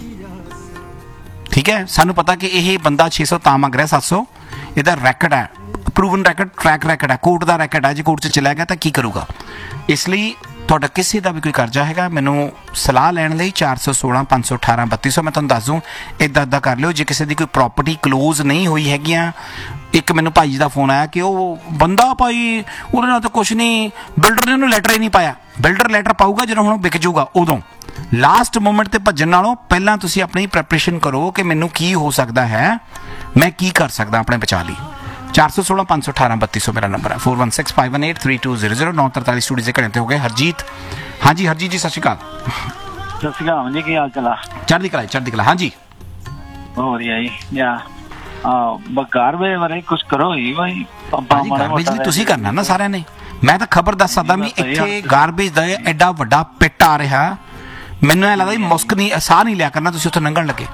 ਠੀਕ ਹੈ ਸਾਨੂੰ ਪਤਾ ਕਿ ਇਹ ਬੰਦਾ 600 ਤਾਂ ਮੰਗ ਰਿਹਾ 700 ਇਹਦਾ ਰੈਕਡ ਹੈ ਪ੍ਰੂਵਨ ਰੈਕਡ ਟਰੈਕ ਰੈਕਡ ਹੈ ਕੋਰਟ ਦਾ ਰੈਕਡ ਹੈ ਜੇ ਕੋਰਟ 'ਚ ਚਲਾ ਗਿਆ ਤਾਂ ਕੀ ਕਰੂਗਾ ਇਸ ਲਈ ਤੁਹਾਡਾ ਕਿਸੇ ਦਾ ਵੀ ਕੋਈ ਕਰਜ਼ਾ ਹੈਗਾ ਮੈਨੂੰ ਸਲਾਹ ਲੈਣ ਲਈ 416 518 3200 ਮੈਂ ਤੁਹਾਨੂੰ ਦੱਸ ਦੂੰ ਇੱਦਾਂ ਕਰ ਲਿਓ ਜੇ ਕਿਸੇ ਦੀ ਕੋਈ ਪ੍ਰੋਪਰਟੀ ਕਲੋਜ਼ ਨਹੀਂ ਹੋਈ ਹੈਗੀਆਂ ਇੱਕ ਮੈਨੂੰ ਭਾਈ ਦਾ ਫੋਨ ਆਇਆ ਕਿ ਉਹ ਬੰਦਾ ਭਾਈ ਉਹਦੇ ਨਾਲ ਤਾਂ ਕੁਛ ਨਹੀਂ ਬਿਲਡਰ ਨੇ ਉਹਨੂੰ ਲੈਟਰ ਹੀ ਨਹੀਂ ਪਾਇਆ ਬਿਲਡਰ ਲੈਟਰ ਪਾਊਗਾ ਜਦੋਂ ਹੁਣ ਵਿਕ ਜਾਊਗਾ ਉਦੋਂ ਲਾਸਟ ਮੂਮੈਂਟ ਤੇ ਭੱਜਣ ਨਾਲੋਂ ਪਹਿਲਾਂ ਤੁਸੀਂ ਆਪਣੀ ਪ੍ਰੈਪਰੇਸ਼ਨ ਕਰੋ ਕਿ ਮੈਨੂੰ ਕੀ ਹੋ ਸਕਦਾ ਹੈ ਮੈਂ ਕੀ ਕਰ ਸਕਦਾ ਆਪਣੇ ਬਚਾਅ ਲਈ 416 518 3200 ਮੇਰਾ ਨੰਬਰ ਹੈ 4165183200 943 ਸਟੂਡੀਓ ਦੇ ਘੜੇ ਤੇ ਹੋ ਗਏ ਹਰਜੀਤ ਹਾਂਜੀ ਹਰਜੀਤ ਜੀ ਸਤਿ ਸ਼੍ਰੀ ਅਕਾਲ ਜੀ ਕੀ ਹਾਲ ਚਲਾ ਚੜ੍ਹਦੀ ਕਲਾ ਹਾਂਜੀ ਹੋ ਰਹੀ ਹੈ ਜੀ ਯਾ ਬਕਾਰ ਵੇ ਵਰੇ ਕੁਝ ਕਰੋ ਹੀ ਭਾਈ ਗਾਰਬੇਜ ਲਈ ਤੁਸੀਂ ਕਰਨਾ ਨਾ ਸਾਰਿਆਂ ਨੇ ਮੈਂ ਤਾਂ ਖਬਰ ਦੱਸ ਸਕਦਾ ਵੀ ਇੱਥੇ ਗਾਰਬੇਜ ਦਾ ਐਡਾ ਵੱਡਾ ਪਿੱਟ ਆ ਰਿਹਾ ਮੈਨੂੰ ਇਹ ਲੱਗਦਾ ਮੁਸਕ ਨਹੀਂ ਸਾਹ ਨਹੀਂ ਲਿਆ ਕਰਨਾ ਤੁਸੀਂ ਉੱਥੇ ਲੰਘਣ ਲੱਗੇ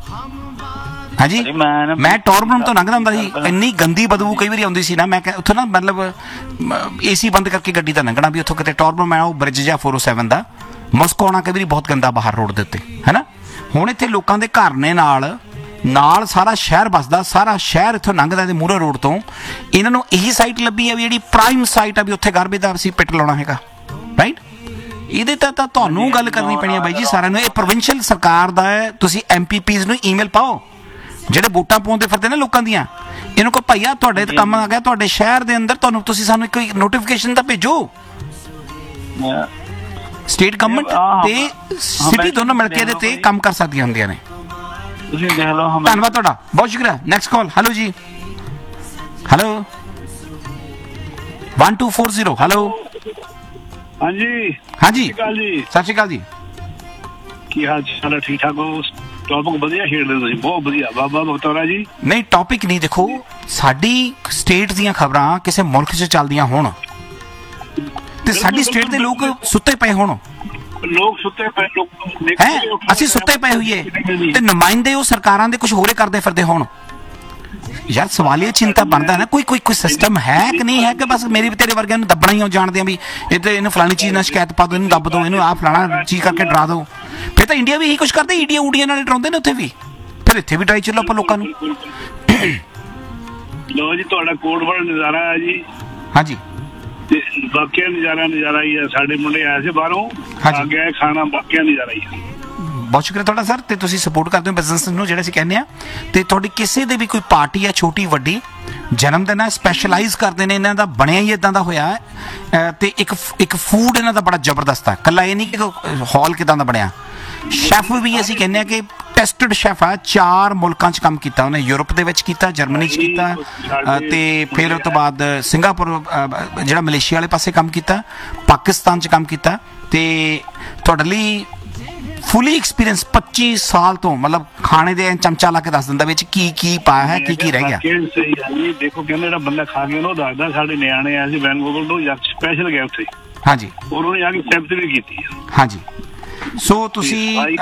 ਹਾਂਜੀ ਮੈਂ ਟੋਰਬਨ ਤੋਂ ਲੰਘਦਾ ਹੁੰਦਾ ਸੀ ਇੰਨੀ ਗੰਦੀ ਬਦਬੂ ਕਈ ਵਾਰੀ ਆਉਂਦੀ ਸੀ ਨਾ ਮੈਂ ਉੱਥੇ ਨਾ ਮਤਲਬ AC ਬੰਦ ਕਰਕੇ ਗੱਡੀ ਦਾ ਲੰਘਣਾ ਵੀ ਉੱਥੋਂ ਕਿਤੇ ਟੋਰਬਨ ਮੈਂ ਉਹ ਬ੍ਰਿਜ ਜਾਂ 407 ਦਾ ਮੁਸਕ ਆਉਣਾ ਕਈ ਵਾਰੀ ਬਹੁਤ ਗੰਦਾ ਬਾਹਰ ਰੋਡ ਦੇ ਉੱਤੇ ਹੈ ਨਾ ਹੁਣ ਇੱਥੇ ਲੋਕਾਂ ਦੇ ਘਰ ਨੇ ਨਾਲ ਸਾਰਾ ਸ਼ਹਿਰ ਬਸਦਾ ਸਾਰਾ ਸ਼ਹਿਰ ਇੱਥੋਂ ਲੰਘਦਾ ਇਹਦੇ ਮੂਹਰੇ ਰੋਡ ਤੋਂ ਇਹਨਾਂ ਨੂੰ ਇਹੀ ਸਾਈਟ ਲੱਭੀ ਹੈ ਵੀ ਜਿਹੜੀ ਪ੍ਰਾਈਮ ਸਾਈਟ ਆ ਵੀ ਉੱਥੇ ਗਾਰਬੇਜ ਦਾ ਅਸੀਂ ਪਿੱਟ ਲਾਉਣਾ ਹੈਗਾ ਰਾਈਟ ਇਹਦੇ ਤਾਂ ਤੁਹਾਨੂੰ ਗੱਲ ਕਰਨੀ ਪੈਣੀ ਹੈ ਬਾਈ ਜੀ ਸਾਰਿਆਂ ਨੂੰ ਇਹ ਪ੍ਰੋਵਿੰਸ਼ੀਅਲ ਸਰਕਾਰ ਦਾ ਹੈ ਤੁਸੀਂ MPPs ਨੂੰ ਈਮੇਲ ਪਾਓ ਜਿਹੜੇ ਵੋਟਾਂ ਪਾਉਂਦੇ ਫਿਰਦੇ ਨੇ ਲੋਕਾਂ ਦੀਆਂ ਇਹਨੂੰ ਕੋਈ ਭਾਈਆ ਤੁਹਾਡੇ ਤੇ ਕੰਮ ਆ ਗਿਆ ਤੁਹਾਡੇ ਸ਼ਹਿਰ ਦੇ ਅੰਦਰ ਤੁਹਾਨੂੰ ਤੁਸੀਂ ਸਾਨੂੰ ਕੋਈ ਨੋਟੀਫਿਕੇਸ਼ਨ ਤਾਂ ਭੇਜੋ ਸਟੇਟ ਗਵਰਨਮੈਂਟ ਤੇ ਸਿਟੀ ਦੋਨੋਂ ਮਿਲ ਕੇ ਇਹਦੇ ਤੇ ਕੰਮ ਕਰ ਸਕਦੀਆਂ ਹੁੰਦੀਆਂ ਨੇ ਤੁਸੀਂ ਦੇਖ ਲਓ ਧੰਨਵਾਦ ਤੁਹਾਡਾ ਬਹੁਤ ਸ਼ੁਕਰੀਆ ਨੈਕਸਟ ਕਾਲ ਹੈਲੋ ਜੀ ਹੈਲੋ 1240 ਹੈਲੋ ਹਾਂਜੀ ਸਤਿ ਸ਼੍ਰੀ ਅਕਾਲ ਜੀ ਕੀ ਹਾਲ ਚਾਲ ਹੈ ਠੀਕ ਠਾਕ ਹੋ ਟੌਪਿਕ ਵਧੀਆ ਛੇੜਦੇ ਤੁਸੀਂ ਬਹੁਤ ਵਧੀਆ ਬਾਬਾ ਬਖਤੌਰਾ ਜੀ ਨਹੀਂ ਟੌਪਿਕ ਨਹੀਂ ਦੇਖੋ ਸਾਡੀ ਸਟੇਟ ਦੀਆਂ ਖਬਰਾਂ ਕਿਸੇ ਮੁਲਕ 'ਚ ਚੱਲਦੀਆਂ ਹੋਣ ਤੇ ਸਾਡੀ ਸਟੇਟ ਦੇ ਲੋਕ ਸੁੱਤੇ ਪਏ ਹੋਣ ਲੋਕ ਸੁੱਤੇ ਪਏ ਲੋਕ ਹੈ ਅਸੀਂ ਸੁੱਤੇ ਪਏ ਹੋਈਏ ਤੇ ਨੁਮਾਇੰਦੇ ਉਹ ਸਰਕਾਰਾਂ ਦੇ ਕੁਝ ਹੋਰੇ ਕਰਦੇ ਫਿਰਦੇ ਹੋਣ। ਯਾਰ ਸਵਾਲੀਆ ਚਿੰਤਾ ਬਣਦਾ ਨਾ, ਕੋਈ ਸਿਸਟਮ ਹੈ ਕਿ ਨਹੀਂ ਹੈ ਕਿ ਬਸ ਮੇਰੀ ਤੇਰੇ ਵਰਗਿਆਂ ਨੂੰ ਦੱਬਣਾ ਹੀ ਜਾਣਦੇ ਆ ਵੀ ਇਹ ਤੇ ਇਹਨੂੰ ਫਲਾਣੀ ਚੀਜ਼ ਨਾਲ ਸ਼ਿਕਾਇਤ ਪਾ ਦਿਓ, ਇਹਨੂੰ ਦੱਬ ਦਿਓ, ਇਹਨੂੰ ਆਹ ਫਲਾਣਾ ਚੀਜ਼ ਕਰਕੇ ਡਰਾ ਦਿਓ। ਫਿਰ ਤਾਂ ਇੰਡੀਆ ਵੀ ਇਹੀ ਕੁਝ ਕਰਦੇ, ਈਡੀਆਂ ਊਡੀਆਂ ਨਾਲ ਡਰਾਉਂਦੇ ਨੇ ਉੱਥੇ ਵੀ, ਫਿਰ ਇੱਥੇ ਵੀ ਡਰਾਈ ਚੱਲੋ ਆਪਾਂ ਲੋਕਾਂ ਨੂੰ। ਲੋ ਜੀ ਤੁਹਾਡਾ ਕੋਟ ਵਾਲਾ ਨਜ਼ਾਰਾ ਹੈ ਜੀ। ਹਾਂਜੀ ਤੇ ਬਾਕੀਆਂ ਨਜ਼ਾਰਾ ਹੀ ਹੈ। ਸਾਡੇ ਮੁੰਡੇ ਆਏ ਸੀ ਬਾਹਰੋਂ, ਆ ਗਿਆ ਖਾਣਾ, ਬਾਕੀਆਂ ਨਜ਼ਾਰਾ ਹੀ ਹੈ। ਬਹੁਤ ਸ਼ੁਕਰੀਆ ਤੁਹਾਡਾ ਸਰ, ਤੇ ਤੁਸੀਂ ਸਪੋਰਟ ਕਰਦੇ ਹੋ ਬਿਜ਼ਨਸ ਨੂੰ ਜਿਹੜੇ ਅਸੀਂ ਕਹਿੰਦੇ ਆ। ਤੇ ਤੁਹਾਡੀ ਕਿਸੇ ਦੇ ਵੀ ਕੋਈ ਪਾਰਟੀ ਹੈ ਛੋਟੀ ਵੱਡੀ, ਜਨਮ ਦਿਨ ਹੈ, ਸਪੈਸ਼ਲਾਈਜ਼ ਕਰਦੇ ਨੇ, ਇਹਨਾਂ ਦਾ ਬਣਿਆ ਹੀ ਇਦਾਂ ਦਾ ਹੋਇਆ ਤੇ ਇੱਕ ਫੂਡ ਇਹਨਾਂ ਦਾ ਬੜਾ ਜ਼ਬਰਦਸਤ ਹੈ। ਕੱਲਾ ਇਹ ਨਹੀਂ ਕਿ ਹਾਲ ਕਿਦਾਂ ਦਾ ਬਣਿਆ, ਸ਼ੈਫ ਵੀ ਅਸੀਂ ਕਹਿੰਦੇ ਆ ਕਿ ਟੈਸਟਡ ਸ਼ੈਫ ਆ, 4 ਮੁਲਕਾਂ 'ਚ ਕੰਮ ਕੀਤਾ ਉਹਨੇ, ਯੂਰਪ ਦੇ ਵਿੱਚ ਕੀਤਾ, ਜਰਮਨੀ 'ਚ ਕੀਤਾ, ਤੇ ਫਿਰ ਉਸ ਤੋਂ ਬਾਅਦ ਸਿੰਗਾਪੁਰ ਜਿਹੜਾ ਮਲੇਸ਼ੀਆ ਵਾਲੇ ਪਾਸੇ ਕੰਮ ਕੀਤਾ, ਪਾਕਿਸਤਾਨ 'ਚ ਕੰਮ ਕੀਤਾ। ਤੇ ਤੁਹਾਡੇ ਲਈ ਫੁੱਲੀ ਐਕਸਪੀਰੀਅੰਸ 25 ਸਾਲ ਤੋਂ, ਮਤਲਬ ਖਾਣੇ ਦੇ ਚਮਚਾ ਲਾ ਕੇ ਦੱਸ ਦਿੰਦਾ ਵਿੱਚ ਕੀ ਪਾਇਆ ਹੈ, ਕੀ ਰਹਿ ਗਿਆ। ਸਹੀ ਹੈ ਜੀ। ਦੇਖੋ ਕਹਿੰਦੇ ਜਿਹੜਾ ਬੰਦਾ ਖਾ ਕੇ ਉਹਨੂੰ ਦੱਸਦਾ, ਸਾਡੇ ਨਿਆਣੇ ਆਏ ਸੀ ਵੈਨਕੂਵਰ ਤੋਂ, ਸਪੈਸ਼ਲ ਗਏ ਉੱਥੇ। ਹਾਂਜੀ, ਉਹਨਾਂ ਨੇ ਆ ਕੇ ਸੈਂਪਟ ਵੀ ਕੀਤੀ। ਹਾਂਜੀ, ਸੋ ਤੁਸੀਂ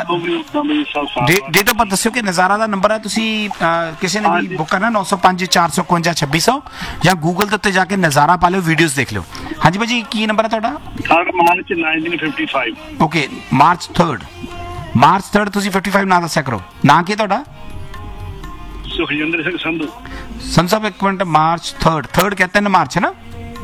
ਡੇਟ ਆਫ ਬਰਥ ਦੱਸਿਓ ਕਿ ਨਜ਼ਾਰਾ ਦਾ ਨੰਬਰ ਹੈ, ਤੁਸੀਂ ਕਿਸੇ ਨੇ ਵੀ ਬੁੱਕ ਕਰਨਾ 905 452 2600 ਜਾਂ ਗੂਗਲ ਦੇ ਉੱਤੇ ਜਾ ਕੇ ਨਜ਼ਾਰਾ ਪਾ ਲਿਓ, ਵੀਡੀਓਜ਼ ਦੇਖ ਲਿਓ। ਹਾਂਜੀ ਭਾਜੀ ਕੀ ਨੰਬਰ ਹੈ ਤੁਹਾਡਾ? 3 ਮਾਰਚ 1955। ਓਕੇ, ਮਾਰਚ 3 ਤੁਸੀਂ 55 ਨਾਂ ਦੱਸਿਆ ਕਰੋ। ਨਾਂ ਕੀ ਤੁਹਾਡਾ? ਸੁਖਜਿੰਦਰ ਸਿੰਘ ਸੰਧੂ। ਸੰਧੂ ਸਾਹਿਬ ਇੱਕ ਮਿੰਟ, ਮਾਰਚ 3 क्या 3 ਮਾਰਚ है ना?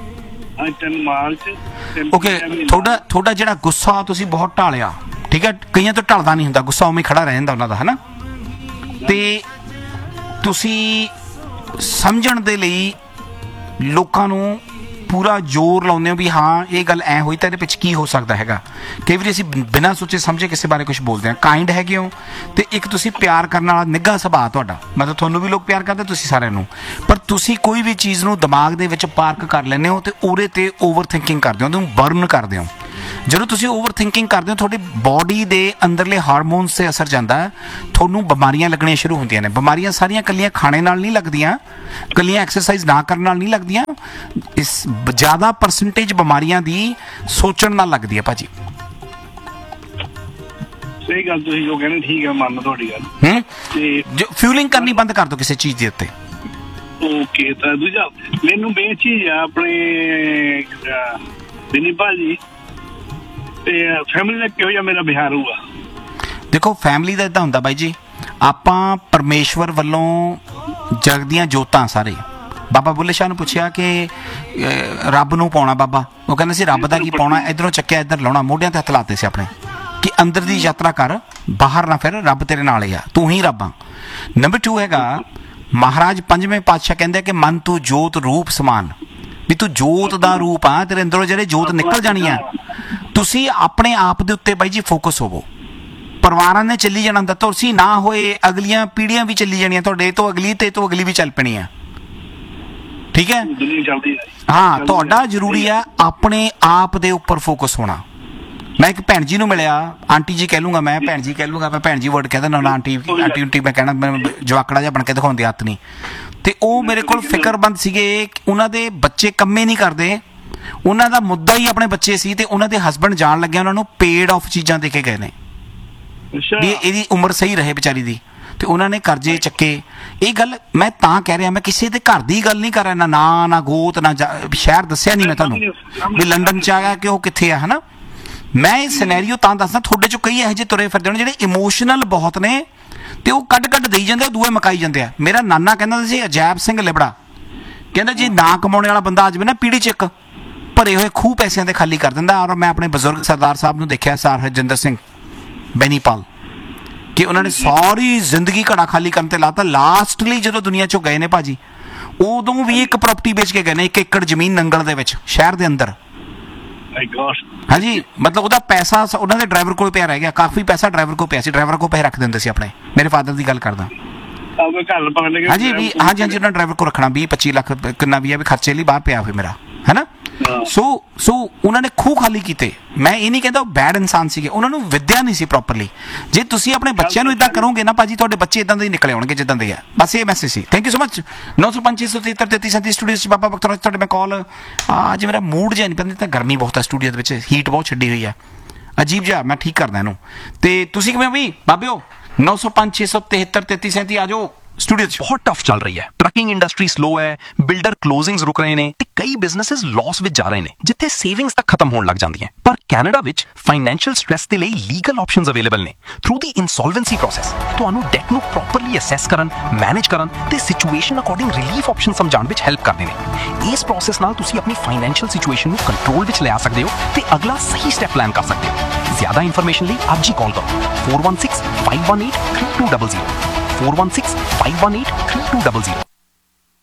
3 ਮਾਰਚ। ਓਕੇ, ਤੁਹਾਡਾ ਜਿਹੜਾ ਗੁੱਸਾ ਤੁਸੀਂ ਬਹੁਤ ਢਾਲਿਆ, ਠੀਕ ਹੈ, ਕਈਆਂ ਤੋਂ ਢਲਦਾ ਨਹੀਂ ਹੁੰਦਾ ਗੁੱਸਾ, ਉਵੇਂ ਖੜਾ ਰਹਿ ਜਾਂਦਾ ਉਹਨਾਂ ਦਾ, ਹੈ ਨਾ। ਤੇ ਤੁਸੀਂ ਸਮਝਣ ਦੇ ਲਈ ਲੋਕਾਂ ਨੂੰ ਪੂਰਾ ਜ਼ੋਰ ਲਾਉਂਦੇ ਹੋ ਵੀ ਹਾਂ ਇਹ ਗੱਲ ਐ ਹੋਈ ਤਾਂ ਇਹਦੇ ਪਿੱਛੇ ਕੀ ਹੋ ਸਕਦਾ ਹੈਗਾ। ਕਈ ਵਾਰੀ ਅਸੀਂ ਬਿਨਾਂ ਸੋਚੇ ਸਮਝੇ ਕਿਸੇ ਬਾਰੇ ਕੁਝ ਬੋਲਦੇ ਹਾਂ। ਕਾਇੰਡ ਹੈਗੇ ਹੋ, ਤੇ ਇੱਕ ਤੁਸੀਂ ਪਿਆਰ ਕਰਨ ਵਾਲਾ ਨਿੱਘਾ ਸੁਭਾਅ ਤੁਹਾਡਾ, ਮਤਲਬ ਤੁਹਾਨੂੰ ਵੀ ਲੋਕ ਪਿਆਰ ਕਰਦੇ, ਤੁਸੀਂ ਸਾਰਿਆਂ ਨੂੰ, ਪਰ ਤੁਸੀਂ ਕੋਈ ਵੀ ਚੀਜ਼ ਨੂੰ ਦਿਮਾਗ ਦੇ ਵਿੱਚ ਪਾਰਕ ਕਰ ਲੈਂਦੇ ਹੋ ਤੇ ਉਹਦੇ ਤੇ ਓਵਰ ਥਿੰਕਿੰਗ ਕਰਦੇ ਹੋ, ਉਹਨੂੰ ਬਰਨ ਕਰਦੇ ਹੋ। ਜਦੋਂ ਤੁਸੀਂ ਓਵਰ ਥਿੰਕਿੰਗ ਕਰਦੇ ਹੋ, ਤੁਹਾਡੀ ਬਾਡੀ ਦੇ ਅੰਦਰਲੇ ਹਾਰਮੋਨਸ 'ਤੇ ਅਸਰ ਜਾਂਦਾ, ਤੁਹਾਨੂੰ ਬਿਮਾਰੀਆਂ ਲੱਗਣੀਆਂ ਸ਼ੁਰੂ ਹੁੰਦੀਆਂ ਨੇ। ਬਿਮਾਰੀਆਂ ਸਾਰੀਆਂ ਇਕੱਲੀਆਂ ਖਾਣੇ ਨਾਲ ਨਹੀਂ ਲੱਗਦੀਆਂ, ਇਕੱਲੀਆਂ ਐਕਸਰਸਾਈਜ਼ ਨਾ ਕਰਨ ਨਾਲ ਨਹੀਂ ਲੱਗਦੀਆਂ, ਇਸ ਜ਼ਿਆਦਾ ਪਰਸੈਂਟੇਜ ਬਿਮਾਰੀਆਂ ਦੀ ਸੋਚਣ ਨਾਲ ਲੱਗਦੀ ਹੈ ਭਾਜੀ। ਸਹੀ ਗੱਲ ਤੁਸੀਂ ਜੋ ਕਹਿੰਦੇ ਠੀਕ ਹੈ, ਮੰਨ ਤੁਹਾਡੀ ਗੱਲ। ਤੇ ਜੋ ਫਿਊਲਿੰਗ ਕਰਨੀ ਬੰਦ ਕਰ ਦਿਓ ਕਿਸੇ ਚੀਜ਼ ਦੇ ਉੱਤੇ। ਓਕੇ, ਤਾਂ ਦੂਜਾ ਮੈਨੂੰ ਮੇਨ ਚੀਜ਼ ਆ ਆਪਣੇ ਬਿਨੀ ਭਾਜੀ ਤੇ ਫੈਮਿਲੀ ਦਾ ਕਿਹੋ ਜਿਹਾ ਮੇਰਾ ਬਿਹਾਰ ਹੋਊਗਾ। ਦੇਖੋ ਫੈਮਿਲੀ ਦਾ ਇਦਾਂ ਹੁੰਦਾ ਬਾਈ ਜੀ, ਆਪਾਂ ਪਰਮੇਸ਼ਵਰ ਵੱਲੋਂ ਜਗਦੀਆਂ ਜੋਤਾਂ ਸਾਰੇ। ਬਾਬਾ ਬੁੱਲੇ ਸ਼ਾਹ ਨੂੰ ਪੁੱਛਿਆ ਕਿ ਰੱਬ ਨੂੰ ਪਾਉਣਾ ਬਾਬਾ, ਉਹ ਕਹਿੰਦੇ ਸੀ ਰੱਬ ਦਾ ਕੀ ਪਾਉਣਾ, ਇੱਧਰੋਂ ਚੱਕਿਆ ਇੱਧਰ ਲਾਉਣਾ, ਮੋਢਿਆਂ ਤੇ ਹੱਥ ਲਾਤੇ ਸੀ ਆਪਣੇ ਕਿ ਅੰਦਰ ਦੀ ਯਾਤਰਾ ਕਰ, ਬਾਹਰ ਨਾ ਫਿਰ, ਰੱਬ ਤੇਰੇ ਨਾਲ ਹੀ ਆ, ਤੂੰ ਹੀ ਰੱਬ ਆ। ਨੰਬਰ 2 ਹੈਗਾ ਮਹਾਰਾਜ 5ਵੇਂ ਪਾਤਸ਼ਾਹ ਕਹਿੰਦੇ ਕਿ ਮਨ ਤੂੰ ਜੋਤ ਰੂਪ ਸਮਾਨ, ਵੀ ਤੂੰ ਜੋਤ ਦਾ ਰੂਪ ਆ, ਤੇਰੇ ਅੰਦਰੋਂ ਜਿਹੜੇ ਜੋਤ ਨਿਕਲ ਜਾਣੀ ਆ। ਤੁਸੀਂ ਆਪਣੇ ਆਪ ਦੇ ਉੱਤੇ ਬਾਈ ਜੀ ਫੋਕਸ ਹੋਵੋ। ਪਰਿਵਾਰਾਂ ਨੇ ਚੱਲੀ ਜਾਣਾ ਹੁੰਦਾ, ਤੁਸੀਂ ਨਾ ਹੋਏ ਅਗਲੀਆਂ ਪੀੜ੍ਹੀਆਂ ਵੀ ਚੱਲੀ ਜਾਣੀਆਂ, ਤੁਹਾਡੇ ਤੋਂ ਅਗਲੀ ਤੇ ਤੋਂ ਅਗਲੀ ਵੀ ਚੱਲ ਪੈਣੀ ਆ, ਠੀਕ ਹੈ। ਹਾਂ, ਤੁਹਾਡਾ ਜ਼ਰੂਰੀ ਆ ਆਪਣੇ ਆਪ ਦੇ ਉੱਪਰ ਫੋਕਸ ਹੋਣਾ। ਮੈਂ ਇੱਕ ਭੈਣ ਜੀ ਨੂੰ ਮਿਲਿਆ, ਆਂਟੀ ਜੀ ਕਹਿ ਲੂੰਗਾ ਮੈਂ, ਭੈਣ ਜੀ ਕਹਿ ਲੂੰਗਾ ਮੈਂ, ਭੈਣ ਜੀ ਵਰਡ ਕਹਿ ਦਿੰਦਾ ਨਾ, ਆਂਟੀ ਮੈਂ ਕਹਿਣਾ, ਮੈਂ ਜਵਾਕੜਾ ਜਿਹਾ ਬਣ ਕੇ ਦਿਖਾਉਣ ਦੀ ਆਦਤ ਨਹੀਂ। ਤੇ ਉਹ ਮੇਰੇ ਕੋਲ ਫਿਕਰਮੰਦ ਸੀਗੇ, ਉਹਨਾਂ ਦੇ ਬੱਚੇ ਕੰਮੇ ਨਹੀਂ ਕਰਦੇ, ਉਹਨਾਂ ਦਾ ਮੁੱਦਾ ਹੀ ਆਪਣੇ ਬੱਚੇ ਸੀ, ਤੇ ਉਹਨਾਂ ਦੇ ਹਸਬੈਂਡ ਜਾਣ ਲੱਗਿਆ ਉਹਨਾਂ ਨੂੰ ਪੇਡ ਆਫ ਚੀਜ਼ਾਂ ਦੇ ਕੇ ਗਏ ਨੇ ਵੀ ਇਹਦੀ ਉਮਰ ਸਹੀ ਰਹੇ ਵਿਚਾਰੀ ਦੀ, ਤੇ ਉਹਨਾਂ ਨੇ ਕਰਜ਼ੇ ਚੱਕੇ। ਇਹ ਗੱਲ ਮੈਂ ਤਾਂ ਕਹਿ ਰਿਹਾ, ਮੈਂ ਕਿਸੇ ਦੇ ਘਰ ਦੀ ਗੱਲ ਨਹੀਂ ਕਰ ਰਿਹਾ, ਨਾ ਗੋਤ ਨਾ ਸ਼ਹਿਰ ਦੱਸਿਆ ਨਹੀਂ ਮੈਂ ਤੁਹਾਨੂੰ ਵੀ ਲੰਡਨ 'ਚ ਆ ਗਿਆ ਕਿ ਉਹ ਕਿੱਥੇ ਆ, ਹੈ ਨਾ। ਮੈਂ ਇਹ ਸਿਨੈਰੀਓ ਤਾਂ ਦੱਸਦਾ, ਤੁਹਾਡੇ 'ਚੋਂ ਕਈ ਇਹੋ ਜਿਹੇ ਤੁਰੇ ਫਿਰਦੇ ਨੇ ਜਿਹੜੇ ਇਮੋਸ਼ਨਲ ਬਹੁਤ ਨੇ, ਤੇ ਉਹ ਕੱਢ ਦੇਈ ਜਾਂਦੇ ਆ, ਦੂਏ ਮਕਾਈ ਜਾਂਦੇ ਆ। ਮੇਰਾ ਨਾਨਾ ਕਹਿੰਦਾ ਸੀ ਅਜੈਬ ਸਿੰਘ ਲਿਬੜਾ, ਕਹਿੰਦਾ ਜੇ ਨਾ ਕਮਾਉਣ ਵਾਲਾ ਬੰਦਾ ਆ ਜਾਵੇ ਨਾ, ਪੀੜੀ 'ਚ ਇੱਕ ਭਰੇ ਹੋਏ ਖੂਹ ਪੈਸਿਆਂ ਦੇ ਖਾਲੀ ਕਰ ਦਿੰਦਾ। ਔਰ ਮੈਂ ਆਪਣੇ ਬਜ਼ੁਰਗ ਸਰਦਾਰ ਸਾਹਿਬ ਨੂੰ ਦੇਖਿਆ, ਸਰ ਹਰਜਿੰਦਰ ਸਿੰਘ ਬੈਨੀਪਾਲ, ਕਿ ਉਹਨਾਂ ਨੇ ਸਾਰੀ ਜ਼ਿੰਦਗੀ ਘੜਾ ਖਾਲੀ ਕਰਨ ਤੇ ਲਾਤਾ। ਲਾਸਟਲੀ ਜਦੋਂ ਦੁਨੀਆ 'ਚੋਂ ਗਏ ਨੇ ਭਾਜੀ, ਉਦੋਂ ਵੀ ਇੱਕ ਪ੍ਰਾਪਰਟੀ ਵੇਚ ਕੇ ਗਏ ਨੇ, 1 ਏਕੜ ਜ਼ਮੀਨ ਨੰਗਲ ਦੇ ਵਿੱਚ, ਸ਼ਹਿਰ ਦੇ ਅੰਦਰ। ਹਾਂਜੀ, ਮਤਲਬ ਉਹਦਾ ਪੈਸਾ ਉਹਨਾਂ ਦੇ ਡਰਾਈਵਰ ਕੋਲ ਪਿਆ ਰਹਿ ਗਿਆ, ਕਾਫੀ ਪੈਸਾ ਡਰਾਈਵਰ ਕੋਲ ਪਿਆ ਸੀ, ਡਰਾਈਵਰ ਕੋਲ ਪੈਸੇ ਰੱਖ ਦਿੰਦੇ ਸੀ ਆਪਣੇ। ਮੇਰੇ ਫਾਦਰ ਦੀ ਗੱਲ ਕਰਦਾ। ਹਾਂਜੀ ਵੀ ਹਾਂਜੀ ਉਹਨਾਂ ਡਰਾਈਵਰ ਕੋਲ ਰੱਖਣਾ 20-25 ਲੱਖ ਕਿੰਨਾ ਵੀ ਆ ਵੀ ਖਰਚੇ ਲਈ ਬਾਹਰ ਪਿਆ ਹੋਵੇ ਮੇਰਾ, ਹੈ ਨਾ। ਸੋ ਉਹਨਾਂ ਨੇ ਖੂਹ ਖਾਲੀ ਕੀਤੇ। ਮੈਂ ਇਹ ਨਹੀਂ ਕਹਿੰਦਾ ਉਹ ਬੈਡ ਇਨਸਾਨ ਸੀਗੇ, ਉਹਨਾਂ ਨੂੰ ਵਿਦਿਆ ਨਹੀਂ ਸੀ ਪ੍ਰੋਪਰਲੀ। ਜੇ ਤੁਸੀਂ ਆਪਣੇ ਬੱਚਿਆਂ ਨੂੰ ਇਦਾਂ ਕਰੋਗੇ ਨਾ ਭਾਜੀ, ਤੁਹਾਡੇ ਬੱਚੇ ਇਦਾਂ ਦੇ ਹੀ ਨਿਕਲੇ ਆਉਣਗੇ ਜਿੱਦਾਂ ਦੇ ਆ। ਬਸ ਇਹ message C. Thank you so much. 905-673-3337 studio 'ਚ ਬਾਬਾ ਬਖਤੌਰ ਤੁਹਾਡੇ ਮੈਂ ਕਾਲ। ਅੱਜ ਮੇਰਾ ਮੂਡ ਜਿਹਾ ਨਹੀਂ, ਪਤਾ ਤਾਂ ਗਰਮੀ ਬਹੁਤ ਹੈ ਸਟੂਡੀਓ ਦੇ ਵਿੱਚ, ਹੀਟ ਬਹੁਤ ਛੱਡੀ ਹੋਈ ਹੈ। ਅਜੀਬ ਜਿਹਾ, ਮੈਂ ਠੀਕ ਕਰਦਾ ਇਹਨੂੰ। ਤੇ ਤੁਸੀਂ ਕਿਵੇਂ ਹੋ ਬਈ ਬਾਬਿਓ? 905 673 3337 ਆ ਜਾਓ ਸਟੂਡੀਓ 'ਚ। ਬਹੁਤ ਟਫ ਚੱਲ ਰਹੀ ਹੈ, ਟਰੱਕਿੰਗ ਇੰਡਸਟਰੀ ਸਲੋ ਹੈ, ਬਿਲਡਰ ਕਲੋਜ਼ਿੰਗਸ ਰੁਕ ਰਹੇ ਨੇ ਤੇ ਕਈ ਬਿਜ਼ਨੈਸਸ ਲਾਸ ਵਿੱਚ ਜਾ ਰਹੇ ਨੇ, ਜਿੱਥੇ ਸੇਵਿੰਗਸ ਤੱਕ ਖਤਮ ਹੋਣ ਲੱਗ ਜਾਂਦੀਆਂ। ਪਰ ਕੈਨੇਡਾ ਵਿੱਚ ਫਾਈਨੈਂਸ਼ੀਅਲ ਸਟ੍ਰੈਸ ਦੇ ਲਈ ਲੀਗਲ ਆਪਸ਼ਨਸ ਅਵੇਲੇਬਲ ਨੇ। ਥਰੂ ਦੀ ਇਨਸੋਲਵੈਂਸੀ ਪ੍ਰੋਸੈਸ ਤੁਹਾਨੂੰ ਡੈਟ ਨੂੰ ਪ੍ਰੋਪਰਲੀ ਅਸੈਸ ਕਰਨ, ਮੈਨੇਜ ਕਰਨ ਤੇ ਸਿਚੁਏਸ਼ਨ ਅਕੋਰਡਿੰਗ ਰਿਲੀਫ ਆਪਸ਼ਨ ਸਮਝਾਉਣ ਵਿੱਚ ਹੈਲਪ ਕਰਦੇ ਨੇ। ਇਸ ਪ੍ਰੋਸੈਸ ਨਾਲ ਤੁਸੀਂ ਆਪਣੀ ਫਾਈਨੈਂਸ਼ੀਅਲ ਸਿਚੁਏਸ਼ਨ ਨੂੰ ਕੰਟਰੋਲ ਵਿੱਚ ਲਿਆ ਸਕਦੇ ਹੋ ਤੇ ਅਗਲਾ ਸਹੀ ਸਟੈਪ ਪਲਾਨ ਕਰ ਸਕਦੇ ਹੋ। ਜ਼ਿਆਦਾ ਇਨਫੋਰਮੇਸ਼ਨ ਲਈ ਅੱਜ ਹੀ ਕਾਲ ਕਰੋ 4165183200 4165183200।